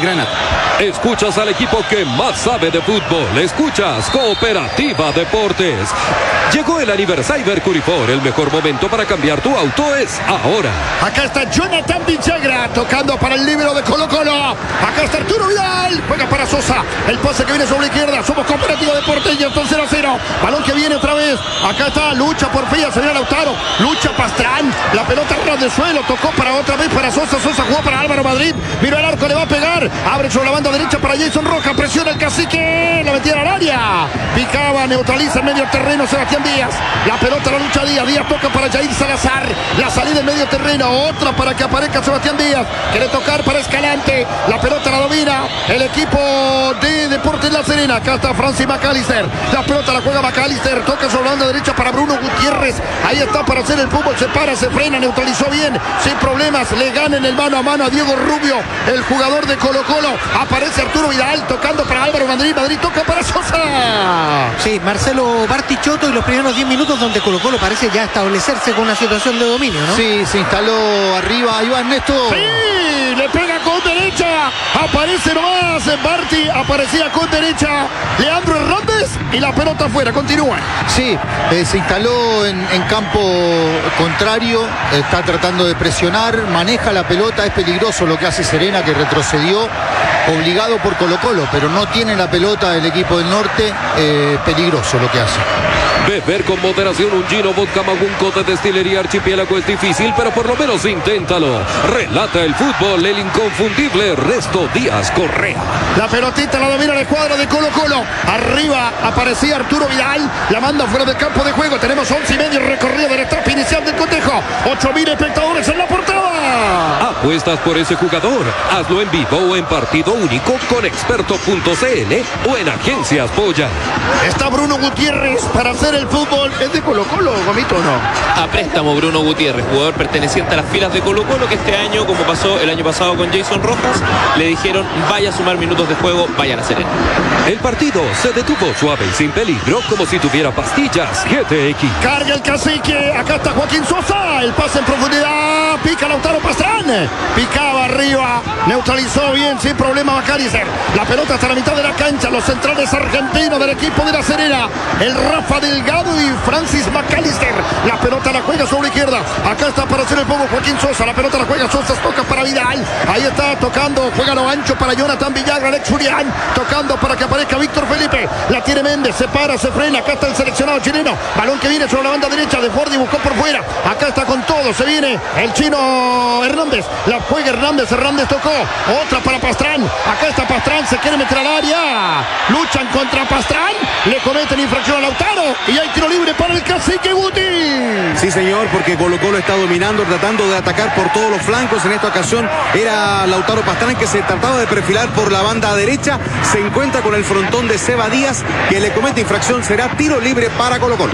Granada. Escuchas al equipo que más sabe de fútbol. Escuchas Cooperativa Deportes. Llegó el aniversario Curifor. El mejor momento para cambiar tu auto es ahora. Acá está Jonathan Villagra tocando para el líbero de Colo-Colo. Acá está Arturo Vidal. Juega para Sosa. El pase que viene sobre la izquierda. Somos Cooperativa Deportes y entonces 0-0. Balón que viene otra vez. Acá está. Lucha por Fía. Se viene Lautaro. Lucha Pastrán. La pelota ras de suelo. Tocó para otra vez para Sosa. Sosa jugó para Álvaro Madrid. Miró el arco. Le va a pegar. Abre sobre la banda derecha para Jason Rojas. Presiona el cacique. La metía al área. Picaba. Neutraliza en medio terreno Sebastián Díaz. La pelota la lucha Díaz. Díaz toca para Jair Salazar. La salida en medio terreno. Otra para que aparezca Sebastián Díaz. Quiere tocar para Escalante. La pelota la domina el equipo de Deportes La Serena. Acá está Francis McAllister. La pelota la juega McAllister. Toca sobre la banda derecha para Bruno Gutiérrez. Ahí está para hacer el fútbol. Se para, se frena, neutralizó bien. Sin problemas. Le gana en el mano a mano a Diego Rubio, el jugador de Colo-Colo. Aparece Arturo Vidal tocando para Álvaro Madrid. Madrid toca para Sosa. Sí, Marcelo Bartichotto y los primeros 10 minutos donde Colo-Colo parece ya establecerse con una situación de dominio, ¿no? Sí, se instaló arriba. Ahí va Ernesto. Sí, le pega con derecha. Aparece nomás Barti. Aparecía con derecha Leandro Hernández y la pelota afuera. Continúa. Sí, se instaló en campo contrario. Está tratando de presionar. Maneja la pelota. Es peligroso lo que hace Serena, que retrocedió obligado por Colo-Colo, pero no tiene la pelota el equipo del norte. Peligroso lo que hace. Beber con moderación un gino vodka Magunco de Destilería Archipiélago es difícil, pero por lo menos inténtalo. Relata el fútbol el inconfundible Ernesto Díaz Correa. La pelotita la domina el cuadro de Colo-Colo. Arriba aparecía Arturo Vidal. La manda fuera del campo de juego. Tenemos 11:30 recorrido de la etapa inicial del cotejo. 8.000 espectadores en la portada. ¿Apuestas por ese jugador? Hazlo en vivo o en partido único con experto.cl o en Agencias Polla. Está Bruno Gutiérrez para hacer el fútbol. ¿Es de Colo-Colo, Gomito, o no? A préstamo Bruno Gutiérrez, jugador perteneciente a las filas de Colo-Colo, que este año, como pasó el año pasado con Jason Rojas, le dijeron vaya a sumar minutos de juego, vayan a Serena. El partido se detuvo suave y sin peligro, como si tuviera pastillas GTX. Carga el cacique. Acá está Joaquín Sosa. El pase en profundidad. Pica Lautaro Pastrán. Picaba arriba. Neutralizó bien, sin problema McAllister. La pelota hasta la mitad de la cancha. Los centrales argentinos del equipo de La Serena. El Rafa Delgado y Francis McAllister. La pelota la juega sobre la izquierda. Acá está para hacer el juego Joaquín Sosa. La pelota la juega Sosa. Toca para Vidal. Ahí está tocando. Juega lo ancho para Jonathan Villagra. Alex Urián. Tocando para que aparezca Víctor Felipe. La tiene Méndez. Se para, se frena. Acá está el seleccionado chileno. Balón que viene sobre la banda derecha de Fordi. Buscó por fuera. Acá está con todo. Se viene el chino Hernández. La juega Hernández. Hernández tocó. Otra para Pastrán. Acá está Pastrán. Se quiere meter al área. Luchan contra Pastrán. Le cometen infracción a Lautaro. Y hay tiro libre para el cacique Guti. Sí, señor, porque Colo-Colo está dominando, tratando de atacar por todos los flancos. En esta ocasión era Lautaro Pastrán, que se trataba de perfilar por la banda derecha. Se encuentra con el frontón de Seba Díaz, que le comete infracción. Será tiro libre para Colo-Colo.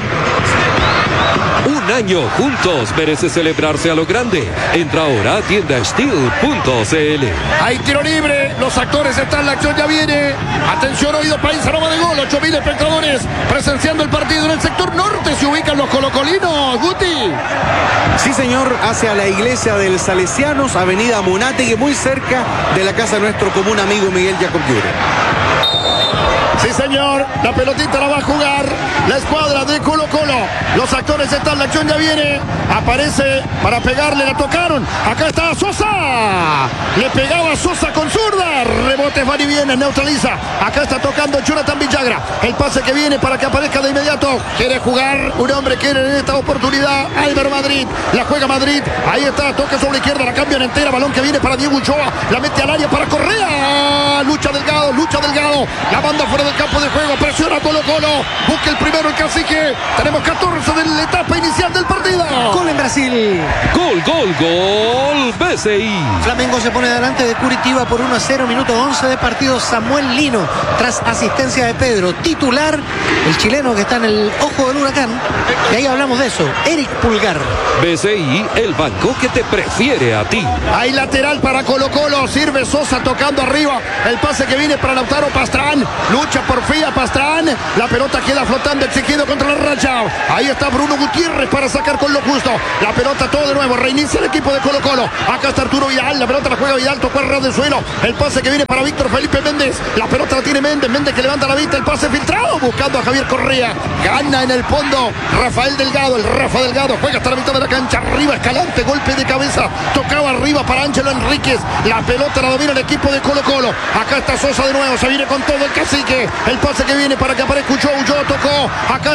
Un año juntos merece celebrarse a lo grande. Entra ahora a tiendasteel.cl. Hay tiro libre. Los actores están. La acción ya viene. Atención, oído, país aroma de gol. 8.000 espectadores presenciando el partido en el sector norte. Se ubican los colocolinos. Guti. Sí, señor, hacia la iglesia del Salesianos, avenida Munategui, muy cerca de la casa de nuestro común amigo Miguel Jacob Llure. Sí, señor, la pelotita la va a jugar la escuadra de Colo-Colo. Los actores están, la acción ya viene. Aparece para pegarle, la tocaron. Acá está Sosa. Le pegaba Sosa con zurda. Rebote, van y viene, neutraliza. Acá está tocando Jonathan Villagra. El pase que viene para que aparezca de inmediato. Quiere jugar, un hombre quiere en esta oportunidad. Álvaro Madrid, la juega Madrid. Ahí está, toca sobre la izquierda, la cambian entera. Balón que viene para Diego Ulloa. La mete al área para Correa. Lucha Delgado, lucha Delgado. La banda fuera del campo de juego, presiona Colo-Colo, busca el primero el cacique. Tenemos 14 de la etapa inicial del partido. Gol en Brasil. Gol, gol, gol, BCI. Flamengo se pone delante de Curitiba por 1-0, minuto 11 de partido. Samuel Lino, tras asistencia de Pedro, titular, el chileno que está en el ojo del huracán. Y ahí hablamos de eso, Eric Pulgar. BCI, el banco que te prefiere a ti. Hay lateral para Colo-Colo, sirve Sosa tocando arriba. El pase que viene para Lautaro Pastrán. Lucha por Fía Pastrán. La pelota queda flotando, exigido contra la racha. Ahí está Bruno Gutiérrez para sacar quedar con lo justo. La pelota todo de nuevo, reinicia el equipo de Colo Colo. Acá está Arturo Vidal, la pelota la juega Vidal, tocó el ras del suelo. El pase que viene para Víctor Felipe Méndez. La pelota la tiene Méndez, Méndez que levanta la vista, el pase filtrado, buscando a Javier Correa. Gana en el fondo Rafael Delgado, el Rafa Delgado juega hasta la mitad de la cancha, arriba Escalante, golpe de cabeza, tocaba arriba para Ángelo Enríquez. La pelota la domina el equipo de Colo Colo. Acá está Sosa de nuevo, se viene con todo el cacique. El pase que viene para que aparezca Ulloa, tocó. Acá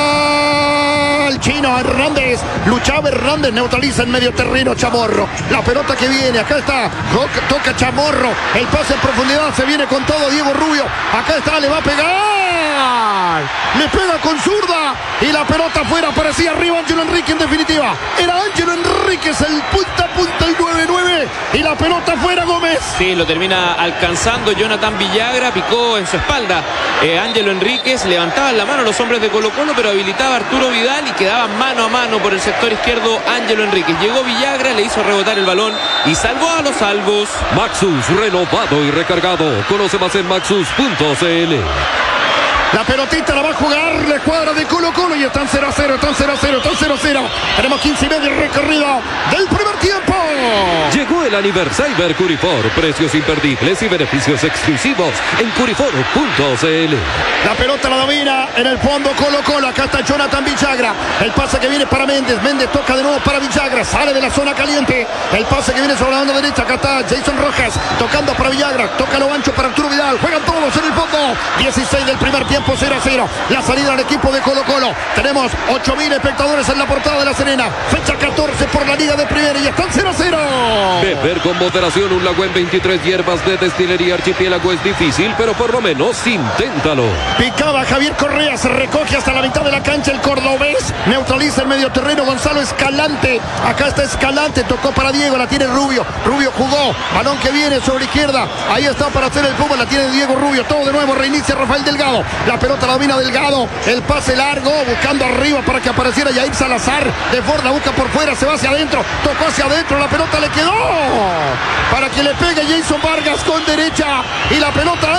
está el chino Hernández. Luchaba Hernández, neutraliza en medio terreno Chamorro. La pelota que viene, acá está. Toca Chamorro. El pase en profundidad, se viene con todo Diego Rubio. Acá está, le va a pegar. Le pega con zurda. Y la pelota afuera, parecía arriba Ángelo Enríquez en definitiva. Era Ángelo Enríquez el punta a punta, el 9-9. Y la pelota afuera, Gómez. Sí, lo termina alcanzando Jonathan Villagra, picó en su espalda Ángelo Enríquez, levantaban la mano los hombres de Colo Colo, pero habilitaba a Arturo Vidal y quedaba mano a mano por el sector izquierdo Ángelo Enríquez. Llegó Villagra, le hizo rebotar el balón y salvó a los salvos. Maxus, renovado y recargado. Conoce más en maxus.cl. La pelotita la va a jugar la escuadra de Colo Colo y están 0-0, están 0-0, están 0-0. Tenemos 15 y medio recorrido del primer tiempo. Llegó el Aniversaire Curifor. Precios imperdibles y beneficios exclusivos en curifor.cl. La pelota la domina en el fondo Colo Colo. Acá está Jonathan Villagra. El pase que viene para Méndez. Méndez toca de nuevo para Villagra. Sale de la zona caliente. El pase que viene sobre la banda derecha. Acá está Jason Rojas tocando para Villagra. Toca lo ancho para Arturo Vidal. Juegan todos en el fondo. 16 del primer tiempo. 0-0. La salida al equipo de Colo Colo. Tenemos 8.000 espectadores en la portada de La Serena. Fecha 14 por la Liga de Primera y están 0-0. Beber con moderación un Lagüen 23 hierbas de destilería Archipiélago es difícil, pero por lo menos inténtalo. Picaba Javier Correa, se recoge hasta la mitad de la cancha el cordobés. Neutraliza el medio terreno Gonzalo Escalante. Acá está Escalante, tocó para Diego, la tiene Rubio. Rubio jugó, balón que viene sobre izquierda. Ahí está para hacer el fútbol, la tiene Diego Rubio. Todo de nuevo, reinicia Rafael Delgado. La pelota la domina Delgado. El pase largo, buscando arriba para que apareciera Yair Salazar. De Borda busca por fuera, se va hacia adentro. Tocó hacia adentro, la pelota le quedó. Para que le pegue Jason Vargas con derecha. Y la pelota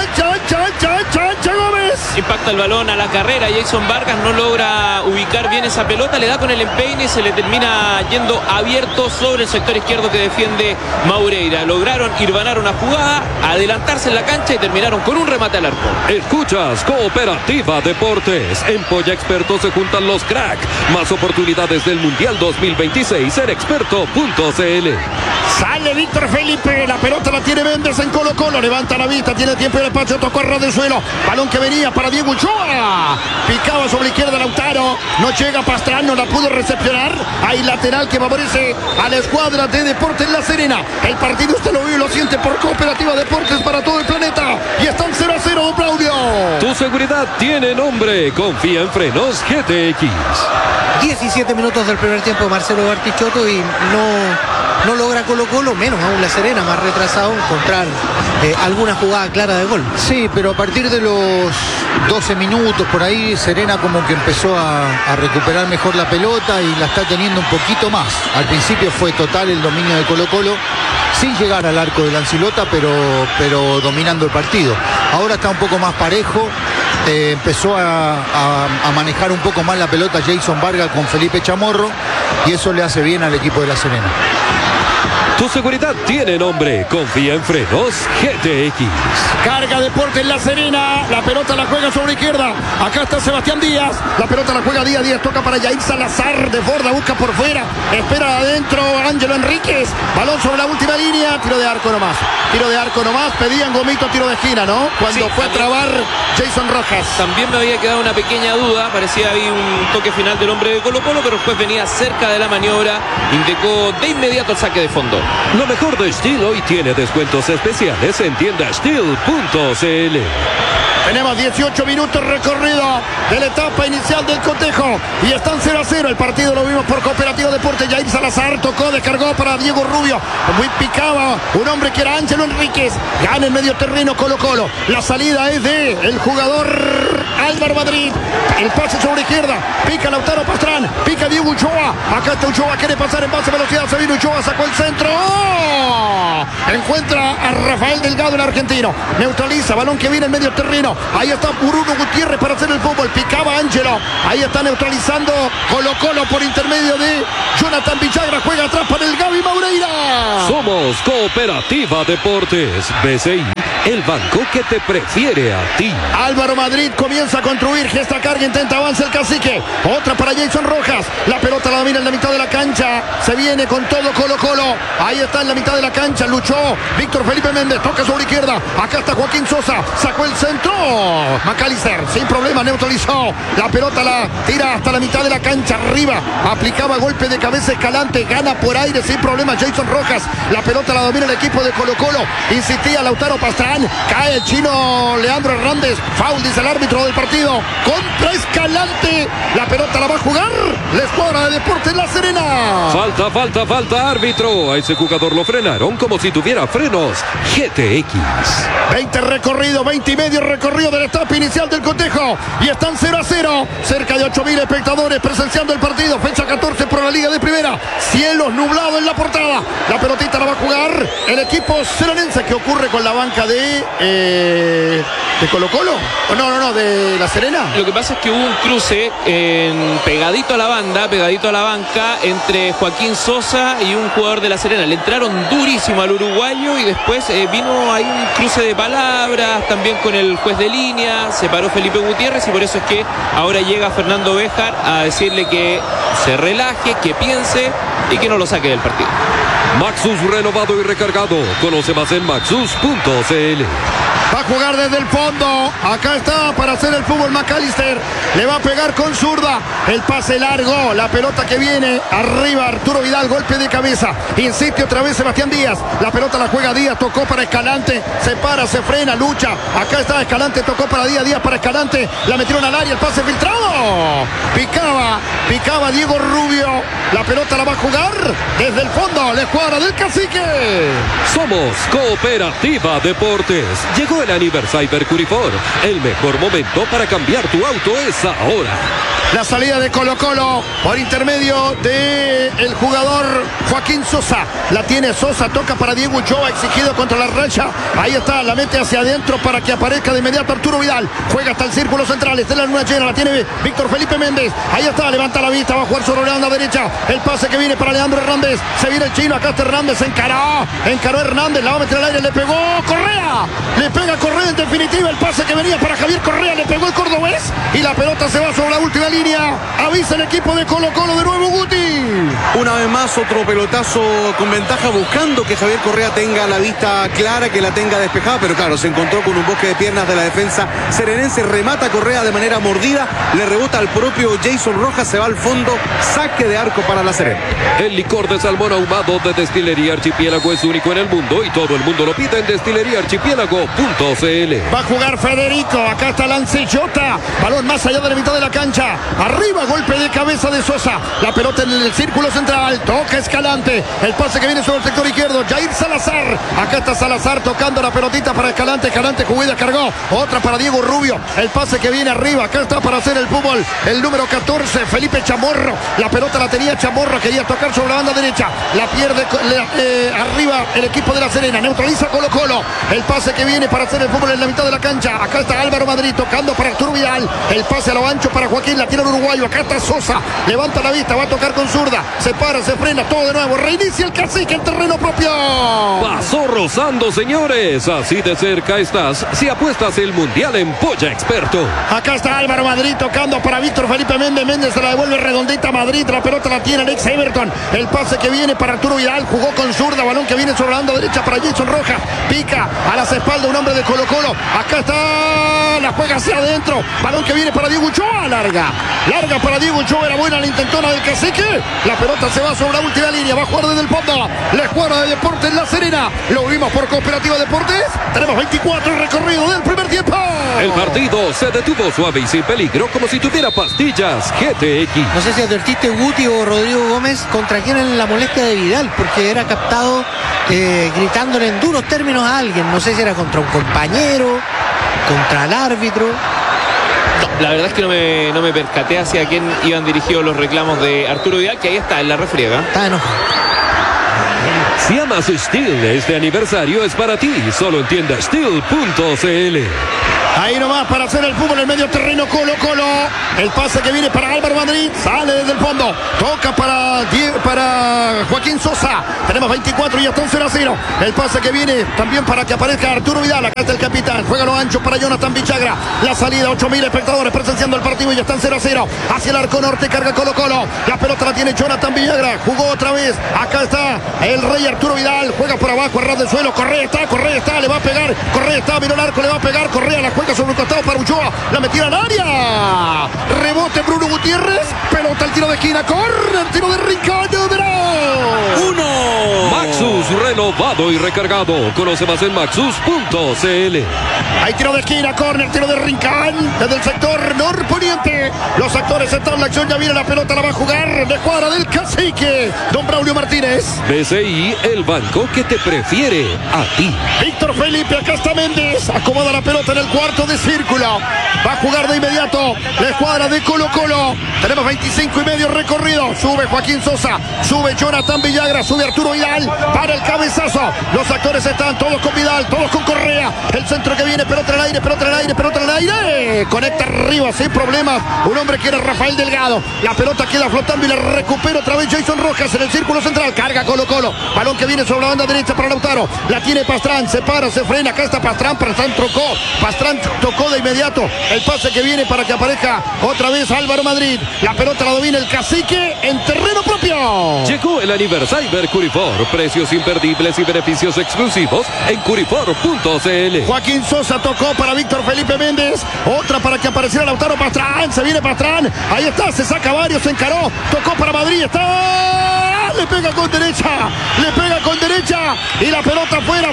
ancha, Gómez. Impacta el balón a la carrera. Jason Vargas no logra ubicar bien esa pelota. Le da con el empeine y se le termina yendo abierto sobre el sector izquierdo que defiende Maureira. Lograron irvanar una jugada, adelantarse en la cancha y terminaron con un remate al arco. Escuchas Cooperativa Deportes. En Polla Experto se juntan los crack. Más oportunidades del Mundial 2026 en experto.cl. Sale Víctor Felipe, la pelota la tiene Méndez en Colo Colo, levanta la vista, tiene tiempo de despacho, tocó a ras del suelo, balón que venía para Diego Ulloa, picaba sobre la izquierda Lautaro, no llega Pastrana, no la pudo recepcionar, hay lateral que favorece a la escuadra de Deportes La Serena. El partido usted lo vive y lo siente por Cooperativa Deportes para todo el planeta y están 0-0, don Claudio. Tu seguridad tiene nombre, confía en Frenos GTX. 17 minutos del primer tiempo, Marcelo Bartichotto, y no logra Colo Colo, menos aún La Serena, más retrasado, encontrar alguna jugada clara de gol. Sí, pero a partir de los 12 minutos por ahí, Serena como que empezó a recuperar mejor la pelota y la está teniendo un poquito más. Al principio fue total el dominio de Colo Colo, sin llegar al arco de Lancilota, pero dominando el partido. Ahora está un poco más parejo. Empezó a manejar un poco más la pelota Jason Vargas con Felipe Chamorro y eso le hace bien al equipo de La Serena. Tu seguridad tiene nombre, confía en Frenos GTX. Carga Deportes La Serena, la pelota la juega sobre izquierda, acá está Sebastián Díaz, la pelota la juega Díaz, toca para Yair Salazar, de Borda busca por fuera, espera adentro Ángelo Enríquez, balón sobre la última línea, tiro de arco nomás, pedían Gomito tiro de esquina, ¿no? Cuando fue a trabar Jason Rojas. También me había quedado una pequeña duda, parecía ahí un toque final del hombre de Colo Colo, pero después venía cerca de la maniobra, indicó de inmediato el saque de fondo. Lo mejor de Steel hoy tiene descuentos especiales en tiendasteel.cl. Tenemos 18 minutos recorrido de la etapa inicial del cotejo y están 0-0. El partido lo vimos por Cooperativa Deportes. Jair Salazar tocó, descargó para Diego Rubio. Muy picaba un hombre que era Ángelo Enríquez. Gana el medio terreno Colo Colo. La salida es de el jugador Álvaro Madrid. El pase sobre izquierda. Pica Lautaro Pastrán. Pica Diego Ochoa. Acá está Ochoa. Quiere pasar en base a velocidad. Se viene Ochoa. Sacó el centro. ¡Oh! Encuentra a Rafael Delgado, el argentino. Neutraliza. Balón que viene en medio terreno. Ahí está Bruno Gutiérrez para hacer el fútbol. Picaba Ángelo. Ahí está neutralizando Colo-Colo por intermedio de Jonathan Villagra. Juega atrás para el Gaby Maureira. Somos Cooperativa Deportes. BCI, el banco que te prefiere a ti. Álvaro Madrid comienza a construir. Gesta carga, intenta avanza el cacique. Otra para Jason Rojas. La pelota la domina en la mitad de la cancha. Se viene con todo Colo-Colo. Ahí está en la mitad de la cancha. Luchó Víctor Felipe Méndez. Toca sobre izquierda. Acá está Joaquín Sosa. Sacó el centro. McAllister sin problema neutralizó. La pelota la tira hasta la mitad de la cancha. Arriba. Aplicaba golpe de cabeza Escalante. Gana por aire sin problema Jason Rojas. La pelota la domina el equipo de Colo-Colo. Insistía Lautaro Pastrán. Cae el chino Leandro Hernández. Foul, dice el árbitro del partido. Contra Escalante. La pelota la va a jugar la escuadra de Deportes La Serena. Falta, árbitro. A ese jugador lo frenaron como si tuviera frenos GTX. 20 recorrido, 20 y medio recorrido de la etapa inicial del cotejo. Y están 0-0. Cerca de 8.000 espectadores presenciando el partido. Fecha 14 por la Liga de Primera. Cielos nublados en la portada. La pelotita la va a jugar el equipo serenense. ¿Qué ocurre con la banca de Colo-Colo? No, de La Serena. Lo que pasa es que hubo un cruce pegadito a la banda, pegadito a la banca, entre Joaquín Sosa y un jugador de La Serena. Le entraron durísimo al uruguayo y después vino ahí un cruce de palabras, también con el juez de línea. Se paró Felipe Gutiérrez y por eso es que ahora llega Fernando Béjar a decirle que se relaje, que piense y que no lo saque del partido. Maxus renovado y recargado. Conoce más en maxus.cl. Va a jugar desde el fondo. Acá está para hacer el fútbol McAllister. Le va a pegar con zurda. El pase largo. La pelota que viene arriba. Arturo Vidal. Golpe de cabeza. Insiste otra vez Sebastián Díaz. La pelota la juega Díaz. Tocó para Escalante. Se para, se frena, lucha. Acá está Escalante. Tocó para Díaz. Díaz para Escalante. La metieron al área. El pase filtrado. Picaba Diego Rubio. La pelota la va a jugar desde el fondo. La escuadra del cacique. Somos Cooperativa Deportes. Llegó el aniversario Curifor. El mejor momento para cambiar tu auto es ahora. La salida de Colo-Colo por intermedio de el jugador Joaquín Sosa. La tiene Sosa, toca para Diego Ochoa, exigido contra la racha. Ahí está, la mete hacia adentro para que aparezca de inmediato Arturo Vidal. Juega hasta el círculo central, está en la luna llena, la tiene Víctor Felipe Méndez. Ahí está, levanta la vista, va a jugar sobre la banda derecha. El pase que viene para Leandro Hernández. Se viene el chino, acá está Hernández, encaró Hernández, la va a meter al aire, le pegó Correa. Le pega Correa en definitiva, el pase que venía para Javier Correa, le pegó el cordobés y la pelota se va sobre la última línea. Avisa el equipo de Colo-Colo de nuevo Guti. Una vez más otro pelotazo con ventaja, buscando que Javier Correa tenga la vista clara, que la tenga despejada, pero claro, se encontró con un bosque de piernas de la defensa serenense. Remata Correa de manera mordida, le rebota al propio Jason Rojas, se va al fondo, saque de arco para La Serena. El licor de salmón ahumado de Destilería Archipiélago es único en el mundo y todo el mundo lo pide en destileriaarchipiélago.cl. Va a jugar Federico, acá está Lancellota, balón más allá de la mitad de la cancha. Arriba, golpe de cabeza de Sosa. La pelota en el círculo central. Toca Escalante. El pase que viene sobre el sector izquierdo. Jair Salazar. Acá está Salazar tocando la pelotita para Escalante. Escalante jugada, cargó. Otra para Diego Rubio. El pase que viene arriba. Acá está para hacer el fútbol. El número 14, Felipe Chamorro. La pelota la tenía Chamorro. Quería tocar sobre la banda derecha. La pierde arriba el equipo de La Serena. Neutraliza Colo-Colo. El pase que viene para hacer el fútbol en la mitad de la cancha. Acá está Álvaro Madrid tocando para Arturo Vidal. El pase a lo ancho para Joaquín. La tiene el uruguayo. Acá está Sosa. Levanta la vista. Va a tocar con zurda. Se para, se frena. Todo de nuevo. Reinicia el cacique en terreno propio. Pasó rozando, señores. Así de cerca estás si apuestas el mundial en Polla Experto. Acá está Álvaro Madrid tocando para Víctor Felipe Méndez. Méndez se la devuelve redondita a Madrid. La pelota la tiene Alex Everton. El pase que viene para Arturo Vidal. Jugó con zurda. Balón que viene sobre la banda derecha para Jason Rojas. Pica a las espaldas un hombre de Colo-Colo. Acá está. La juega hacia adentro. Balón que viene para Diego Ochoa. Larga para Diego Ochoa. Era buena la intentona del cacique. La pelota se va sobre la última línea. Va a jugar desde el fondo. La escuadra de Deportes La Serena. Lo vimos por Cooperativa Deportes. Tenemos 24 recorridos del primer tiempo. El partido se detuvo suave y sin peligro, como si tuviera pastillas GTX. No sé si advertiste, Guti o Rodrigo Gómez, contra quién en la molestia de Vidal, porque era captado gritándole en duros términos a alguien. No sé si era contra un compañero, contra el árbitro. No, la verdad es que no me percaté hacia quién iban dirigidos los reclamos de Arturo Vidal, que ahí está en la refriega. Está enojado. Si amas Steel, este aniversario es para ti. Solo en tienda Steel.cl. Ahí nomás para hacer el fútbol en el medio terreno. Colo-Colo. El pase que viene para Álvaro Madrid. Sale desde el fondo. Toca para Joaquín Sosa. Tenemos 24 y ya están 0-0. El pase que viene también para que aparezca Arturo Vidal. Acá está el capitán. Juega los anchos para Jonathan Villagra. La salida, 8.000 espectadores presenciando el partido y ya están 0-0. Hacia el arco norte carga Colo-Colo. La pelota la tiene Jonathan Villagra. Jugó otra vez. Acá está el rey Arturo Vidal. Juega por abajo, a ras del suelo. Correa está, le va a pegar. Correa está, miró el arco, le va a pegar. Correa la juega sobre un costado para Ulloa. La metida al área. Rebote Bruno Gutiérrez. Pelota al tiro de esquina. Corre, tiro de Rincón. Maxus renovado y recargado. Conoce más en maxus.cl. Hay tiro de esquina, córner, tiro de Rincón desde el sector norponiente. Los actores están en la acción, ya viene la pelota, la va a jugar de cuadra del cacique, don Braulio Martínez. BCI, el banco que te prefiere a ti. Víctor Felipe, acá está Méndez, acomoda la pelota en el cuarto de círculo. Va a jugar de inmediato la escuadra de Colo-Colo. Tenemos 25 y medio recorrido. Sube Joaquín Sosa, sube Jonathan Villagra, sube Arturo Vidal para el cabezazo. Los actores están todos con Vidal, todos con Correa. El centro que viene, pelota en el aire, pelota en el aire, pelota en el aire. Conecta arriba sin problemas. Un hombre que era Rafael Delgado. La pelota queda flotando y la recupera otra vez Jason Rojas en el círculo central. Carga Colo-Colo. Balón que viene sobre la banda derecha para Lautaro. La tiene Pastrán, se para, se frena. Acá está Pastrán, Pastrán tocó de inmediato. El pase que viene para que aparezca otra vez Álvaro Madrid. La pelota la domina el cacique en terreno propio. Llegó el aniversario Curifor. Precios imperdibles y beneficios exclusivos en curifor.cl. Joaquín Sosa tocó para Víctor Felipe Méndez. Otra para que apareciera Lautaro Pastrán. Se viene Pastrán. Ahí está, se saca varios, se encaró. Tocó para Madrid. Está. Le pega con derecha. Le pega con derecha. Y la pelota fuera.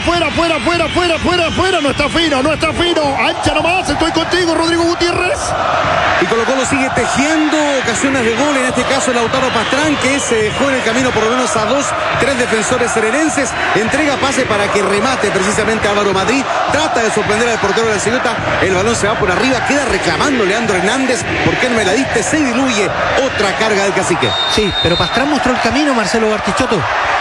No está fino. Ancha nomás. Estoy contigo, Rodrigo Gutiérrez. Y Colo-Colo sigue tejiendo ocasiones de gol. En este caso Lautaro Pastrán, que se dejó en el camino por lo menos a 2-3 defensores serenenses. Entrega pase para que remate precisamente Álvaro Madrid. Trata de sorprender al portero de la Ceuta. El balón se va por arriba. Queda reclamando Leandro Hernández. ¿Por qué no me la diste? Se diluye. Otra carga del cacique. Sí, pero Pastrán mostró el camino, Marcelo Bartichotto.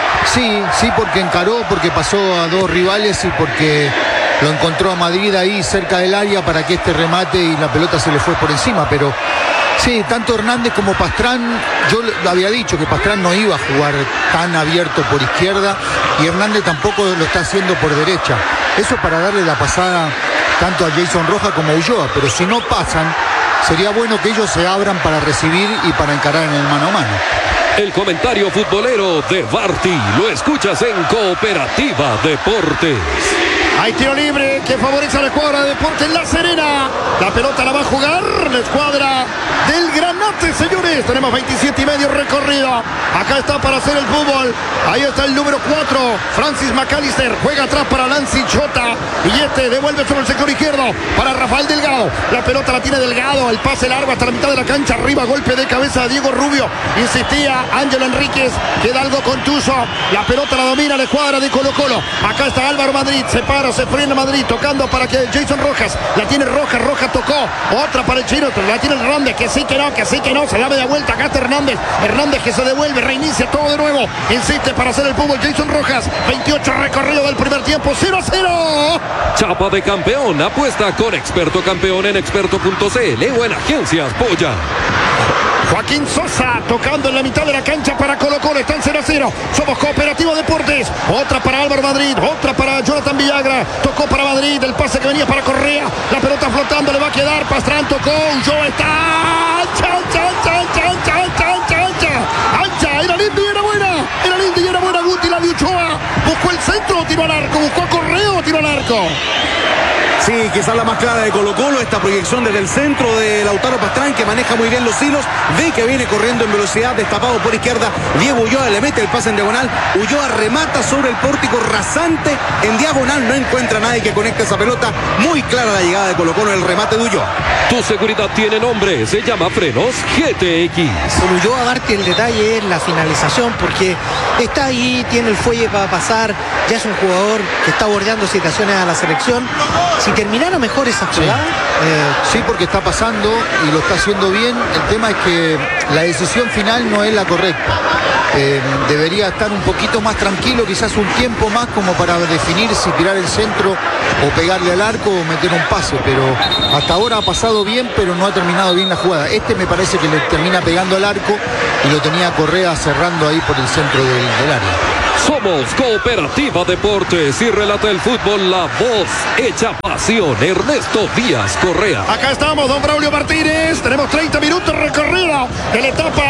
Sí, porque encaró, porque pasó a dos rivales y porque lo encontró a Madrid ahí cerca del área para que este remate y la pelota se le fue por encima. Pero sí, tanto Hernández como Pastrán, yo había dicho que Pastrán no iba a jugar tan abierto por izquierda y Hernández tampoco lo está haciendo por derecha. Eso para darle la pasada tanto a Jason Rojas como a Ulloa, pero si no pasan, sería bueno que ellos se abran para recibir y para encarar en el mano a mano. El comentario futbolero de Barty lo escuchas en Cooperativa Deportes. Hay tiro libre que favorece a la escuadra de Deportes La Serena. La pelota la va a jugar la escuadra del Granate, señores. Tenemos 27 y medio recorrido. Acá está para hacer el fútbol. Ahí está el número 4, Francis McAllister. Juega atrás para Lancy Chota. Y este devuelve sobre el sector izquierdo para Rafael Delgado. La pelota la tiene Delgado. El pase largo hasta la mitad de la cancha. Arriba, golpe de cabeza de Diego Rubio. Insistía Ángelo Enríquez. Queda algo contuso. La pelota la domina la escuadra de Colo-Colo. Acá está Álvaro Madrid. Se para, se frena Madrid. Tocando para que Jason Rojas. La tiene Rojas. Rojas tocó. Otra para el chino. La tiene Hernández. Que sí, que no. Se da media vuelta. Acá está Hernández. Hernández que se devuelve. Reinicia todo de nuevo. Insiste para hacer el fútbol Jason Rojas. 28 recorrido del primer tiempo. 0-0. Chapa de campeón. Apuesta con Experto Campeón en experto.cl o en Agencias Polla. Joaquín Sosa tocando en la mitad de la cancha para Colo-Colo. Están 0-0. Somos Cooperativa Deportes. Otra para Álvaro Madrid. Otra para Jonathan Villagra. Tocó para Madrid. El pase que venía para Correa. La pelota flotando. Le va a quedar. Pastrán tocó. Ulloa está. Ancha. Era linda y era buena. Guti la dio Ulloa. Buscó el centro. Tiró al arco. Buscó a Correa. Tiró al arco. Sí, quizás la más clara de Colo-Colo, esta proyección desde el centro de Lautaro Pastrán, que maneja muy bien los hilos, ve que viene corriendo en velocidad, destapado por izquierda, Diego Ulloa le mete el pase en diagonal, Ulloa remata sobre el pórtico rasante, en diagonal no encuentra a nadie que conecte esa pelota, muy clara la llegada de Colo-Colo, el remate de Ulloa. Tu seguridad tiene nombre, se llama Frenos GTX. Con Ulloa, Barty, el detalle es la finalización, porque está ahí, tiene el fuelle para pasar, ya es un jugador que está bordeando situaciones a la selección. Si si terminara mejor esa jugada. Sí, porque está pasando y lo está haciendo bien. El tema es que la decisión final no es la correcta. Debería estar un poquito más tranquilo, quizás un tiempo más como para definir si tirar el centro o pegarle al arco o meter un pase, pero hasta ahora ha pasado bien, pero no ha terminado bien la jugada. Me parece que le termina pegando al arco y lo tenía Correa cerrando ahí por el centro del área. Somos Cooperativa Deportes y relata el fútbol la voz hecha pasión, Ernesto Díaz Correa. Acá estamos, don Braulio Martínez. Tenemos 30 minutos recorrido de la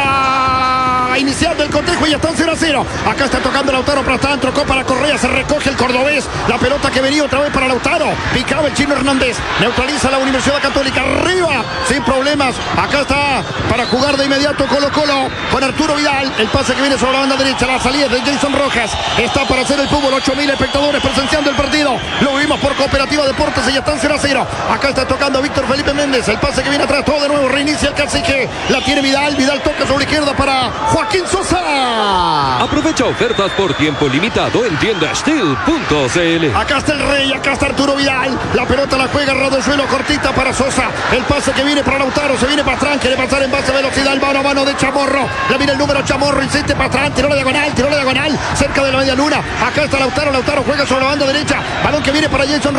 etapa inicial del cotejo y ya están 0-0. Acá está tocando Lautaro Pastrán, trocó para Correa, se recoge el cordobés. La pelota que venía otra vez para Lautaro. Picaba el Chino Hernández. Neutraliza la Universidad Católica. Arriba, sin problemas. Acá está para jugar de inmediato Colo-Colo con Arturo Vidal. El pase que viene sobre la banda derecha. La salida de Jason Rojas. Está para hacer el fútbol. 8.000 espectadores presenciando el partido. Lo vimos por Cooperativa Deportes y ya están 0-0. Acá está tocando Víctor Felipe Méndez. El pase que viene atrás. Todo de nuevo. Reinicia el cacique. La tiene Vidal. Vidal toca sobre la izquierda para Joaquín Sosa. Aprovecha ofertas por tiempo limitado en tiendastil.cl. Acá está el Rey. Acá está Arturo Vidal. La pelota la juega Radosuelo cortita para Sosa. El pase que viene para Lautaro. Se viene Pastrán. Quiere pasar en base a velocidad. El mano a mano de Chamorro. La mira el número Chamorro. Insiste Pastrán. Tiró la diagonal. Cerca de la media luna. Acá está Lautaro. Lautaro juega sobre la banda derecha. Balón que viene para Jason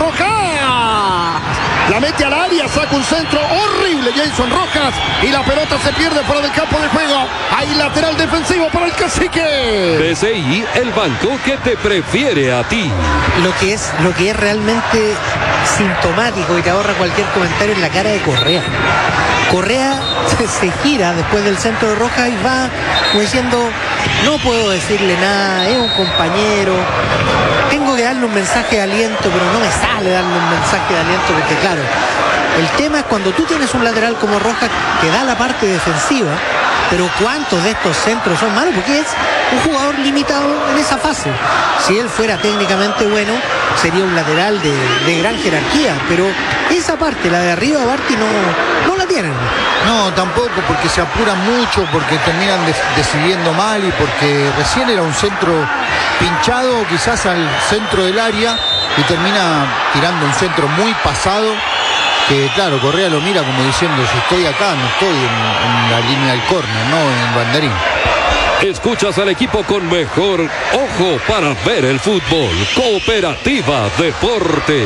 Rojas. La mete al área. Saca un centro horrible Jason Rojas. Y la pelota se pierde fuera del campo de juego. Hay lateral defensivo para el cacique. BCI, el banco que te prefiere a ti. Lo que es realmente sintomático y te ahorra cualquier comentario en la cara de Correa. Correa se gira después del centro de Rojas y va como diciendo, no puedo decirle nada, es un compañero, tengo que darle un mensaje de aliento, pero no me sale darle un mensaje de aliento porque claro, el tema es cuando tú tienes un lateral como Rojas que da la parte defensiva, pero ¿cuántos de estos centros son malos? Porque es un jugador limitado en esa fase. Si él fuera técnicamente bueno, sería un lateral de gran jerarquía, pero esa parte, la de arriba, Barty, no la tienen. No, tampoco, porque se apuran mucho, porque terminan decidiendo mal y porque recién era un centro pinchado quizás al centro del área y termina tirando un centro muy pasado. Que claro, Correa lo mira como diciendo, si estoy acá, no estoy en la línea del córner, no en el banderín. Escuchas al equipo con mejor ojo para ver el fútbol. Cooperativa Deportes.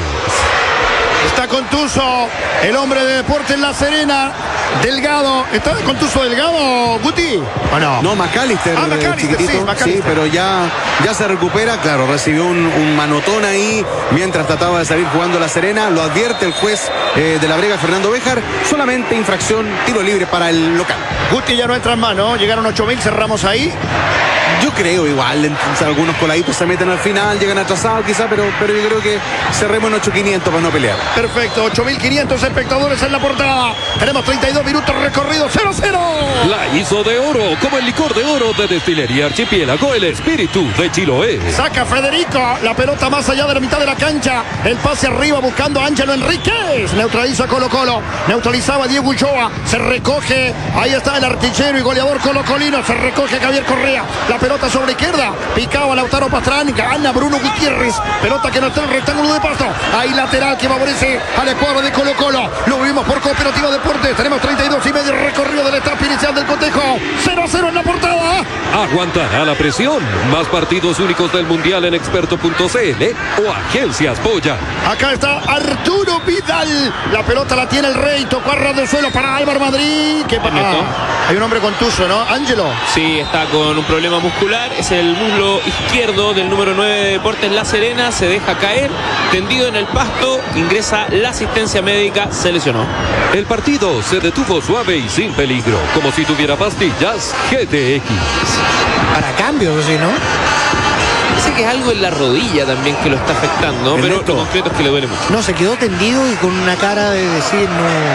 Está contuso el hombre de Deportes La Serena. Delgado. ¿Está contuso Delgado, Guti? ¿O no? No, McAllister, chiquitito. Sí, McAllister. Sí, pero ya se recupera. Claro, recibió un manotón ahí mientras trataba de salir jugando La Serena. Lo advierte el juez de la Brega, Fernando Béjar. Solamente infracción, tiro libre para el local. Guti ya no entra más, ¿no? Llegaron 8.000, cerramos ahí. Yo creo igual, algunos coladitos se meten al final, llegan atrasados quizá, pero yo creo que cerremos en 8.500 para no pelear. Perfecto, 8.500 espectadores en la portada. Tenemos 32 minutos recorridos, 0-0. La hizo de oro, como el licor de oro de Destilería Archipiélago, el espíritu de Chiloé. Saca Federico, la pelota más allá de la mitad de la cancha. El pase arriba buscando a Ángelo Enríquez. Neutraliza a Colo-Colo, neutralizaba a Diego Ulloa. Se recoge, ahí está el artillero y goleador colocolino. Se recoge Javier Correa. La pelota sobre la izquierda, picaba Lautaro Pastrán, gana Bruno Gutiérrez, pelota que no está en el rectángulo de pasto, hay lateral que favorece al escuadro de Colo-Colo, lo vimos por Cooperativa Deportes, tenemos 32.5 recorrido de la etapa inicial del cotejo, 0-0 en la portada. Aguantará la presión, más partidos únicos del Mundial en experto.cl o Agencias Boya. Acá está Arturo Vidal, la pelota la tiene el Rey, tocó a ras del suelo para Álvaro Madrid, hay un hombre contuso, ¿no? Ángelo. Sí, está con un problema muscular, es el muslo izquierdo del número 9 de Deportes La Serena, se deja caer, tendido en el pasto, ingresa la asistencia médica, se lesionó. El partido se detuvo suave y sin peligro, como si tuviera pastillas GTX. Para cambios, ¿sí, no? Parece que es algo en la rodilla también que lo está afectando, pero lo concreto es que le duele mucho. No, se quedó tendido y con una cara de decir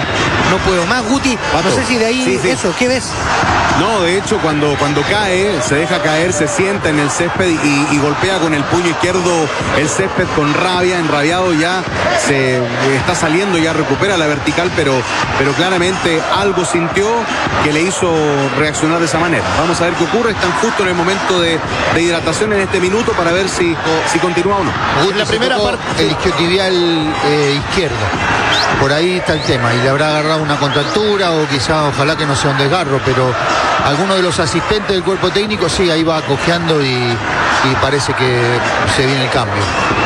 no puedo más. Guti, Pato, no sé si de ahí sí. eso, ¿qué ves? No, de hecho, cuando cae, se deja caer, se sienta en el césped y golpea con el puño izquierdo el césped con rabia, enrabiado ya, se está saliendo, ya recupera la vertical, pero claramente algo sintió que le hizo reaccionar de esa manera. Vamos a ver qué ocurre, están justo en el momento de hidratación en este minuto para ver si continúa o no. Guti, la primera parte, el isquiotibial izquierdo. Por ahí está el tema, y le habrá agarrado una contractura o quizá, ojalá que no sea un desgarro, pero alguno de los asistentes del cuerpo técnico sí, ahí va cojeando y parece que se viene el cambio.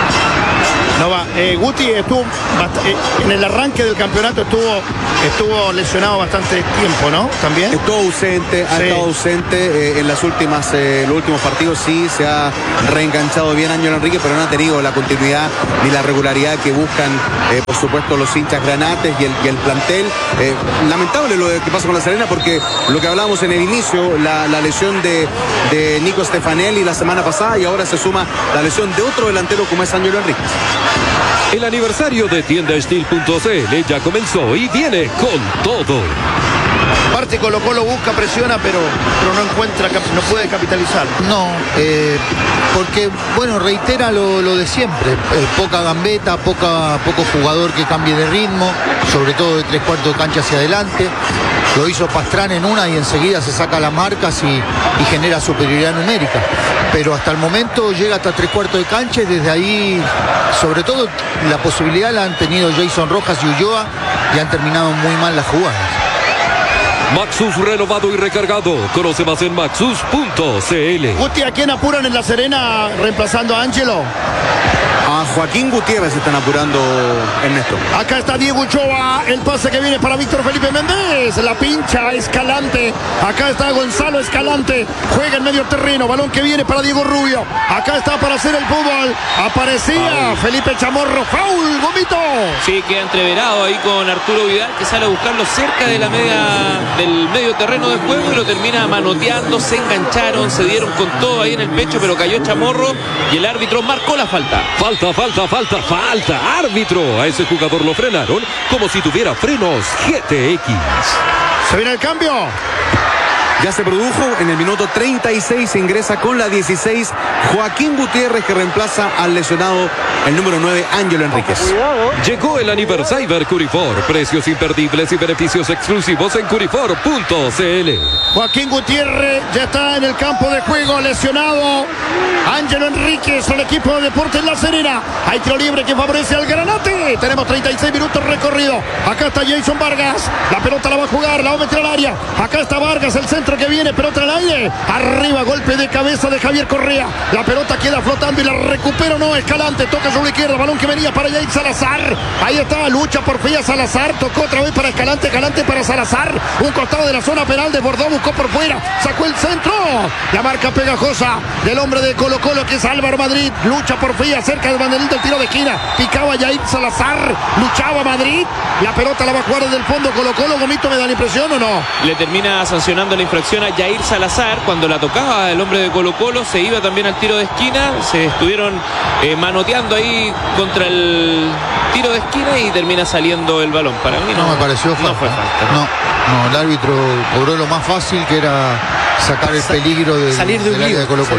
No va. Guti estuvo en el arranque del campeonato estuvo lesionado bastante tiempo, ¿no? También. Estuvo ausente, ha estado ausente en los últimos partidos, sí, se ha reenganchado bien Ángelo Enríquez, pero no ha tenido la continuidad ni la regularidad que buscan, por supuesto, los hinchas granates y el plantel. Lamentable lo que pasa con La Serena, porque lo que hablábamos en el inicio, la lesión de Nico Stefanelli la semana pasada, y ahora se suma la lesión de otro delantero como es Ángelo Enríquez. El aniversario de tiendastil.cl ya comenzó y viene con todo. Parte Colo-Colo busca, presiona, pero no puede capitalizar. No, porque, bueno, reitera lo de siempre. Poca gambeta, poco jugador que cambie de ritmo, sobre todo de 3/4 de cancha hacia adelante. Lo hizo Pastrán en una y enseguida se saca las marcas y genera superioridad numérica. Pero hasta el momento llega hasta 3/4 de cancha y desde ahí, sobre todo, la posibilidad la han tenido Jason Rojas y Ulloa y han terminado muy mal las jugadas. Maxus renovado y recargado. Conoce más en maxus.cl. Guti, ¿a quién apuran en La Serena reemplazando a Ángelo? A Joaquín Gutiérrez están apurando, Ernesto. Acá está Diego Ulloa, el pase que viene para Víctor Felipe Méndez, la pincha Escalante, acá está Gonzalo Escalante, juega en medio terreno, balón que viene para Diego Rubio, acá está para hacer el fútbol, aparecía Felipe Chamorro, foul, Gomito. Sí, queda entreverado ahí con Arturo Vidal, que sale a buscarlo cerca de del medio terreno de juego y lo termina manoteando, se engancharon, se dieron con todo ahí en el pecho, pero cayó Chamorro y el árbitro marcó la falta. Falta. Árbitro. A ese jugador lo frenaron como si tuviera frenos GTX. Se viene el cambio. Ya se produjo en el minuto 36, ingresa con la 16 Joaquín Gutiérrez, que reemplaza al lesionado el número 9 Ángelo Enríquez. Llegó el aniversario Curifor. Precios imperdibles y beneficios exclusivos en curifor.cl. Joaquín Gutiérrez ya está en el campo de juego, lesionado. Ángelo Enríquez, el equipo de Deportes La Serena. Hay tiro libre que favorece al Granate. Tenemos 36 minutos recorrido. Acá está Jason Vargas. La pelota la va a jugar, la va a meter al área. Acá está Vargas, el centro que viene, pelota al aire. Arriba, golpe de cabeza de Javier Correa. La pelota queda flotando y la recupera, no, Escalante. Toca sobre la izquierda, balón que venía para Jair Salazar. Ahí está, lucha por Fía Salazar. Tocó otra vez para Escalante, Escalante para Salazar. Un costado de la zona penal, desbordó, buscó por fuera. Sacó el centro. La marca pegajosa del hombre de Colo-Colo, que es Álvaro Madrid. Lucha por Fía, cerca del banderín del tiro de esquina. Picaba Jair Salazar. Luchaba Madrid. La pelota la va a jugar desde el fondo Colo-Colo. Gomito, ¿me da la impresión o no? Le termina sancionando la infracción a Jair Salazar. Cuando la tocaba el hombre de Colo-Colo, se iba también al tiro de esquina. Se estuvieron manoteando ahí contra el tiro de esquina y termina saliendo el balón. Para mí no me pareció falta. No fue falta. No, el árbitro cobró lo más fácil, que era sacar el peligro del área de Colo-Colo.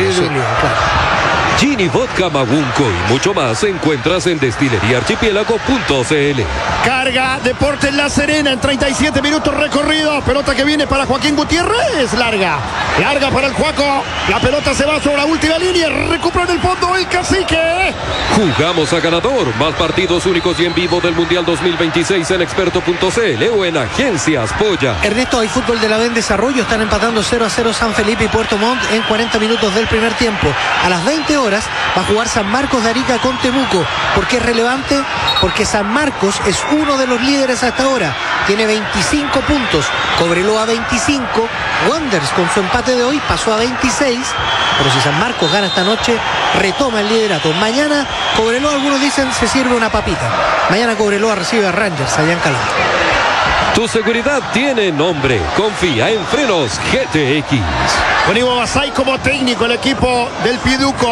Gini Vodka Magunco y mucho más encuentras en destileriaarchipiélago.cl. Carga Deportes La Serena en 37 minutos recorrido. Pelota que viene para Joaquín Gutiérrez. Larga para el Juaco. La pelota se va sobre la última línea. Recupera en el fondo el Cacique. Jugamos a ganador. Más partidos únicos y en vivo del Mundial 2026 en experto.cl o en Agencias Polla. Ernesto, hay fútbol de la B en desarrollo. Están empatando 0-0 San Felipe y Puerto Montt en 40 minutos del primer tiempo. A las 20 horas va a jugar San Marcos de Arica con Temuco. ¿Por qué es relevante? Porque San Marcos es uno de los líderes hasta ahora. Tiene 25 puntos. Cobreloa 25. Wanderers con su empate de hoy pasó a 26. Pero si San Marcos gana esta noche, retoma el liderato. Mañana Cobreloa, algunos dicen, se sirve una papita. Mañana Cobreloa recibe a Rangers allá en Calama. Tu seguridad tiene nombre. Confía en Frenos GTX. Con Ivo Basay como técnico, el equipo del Piduco.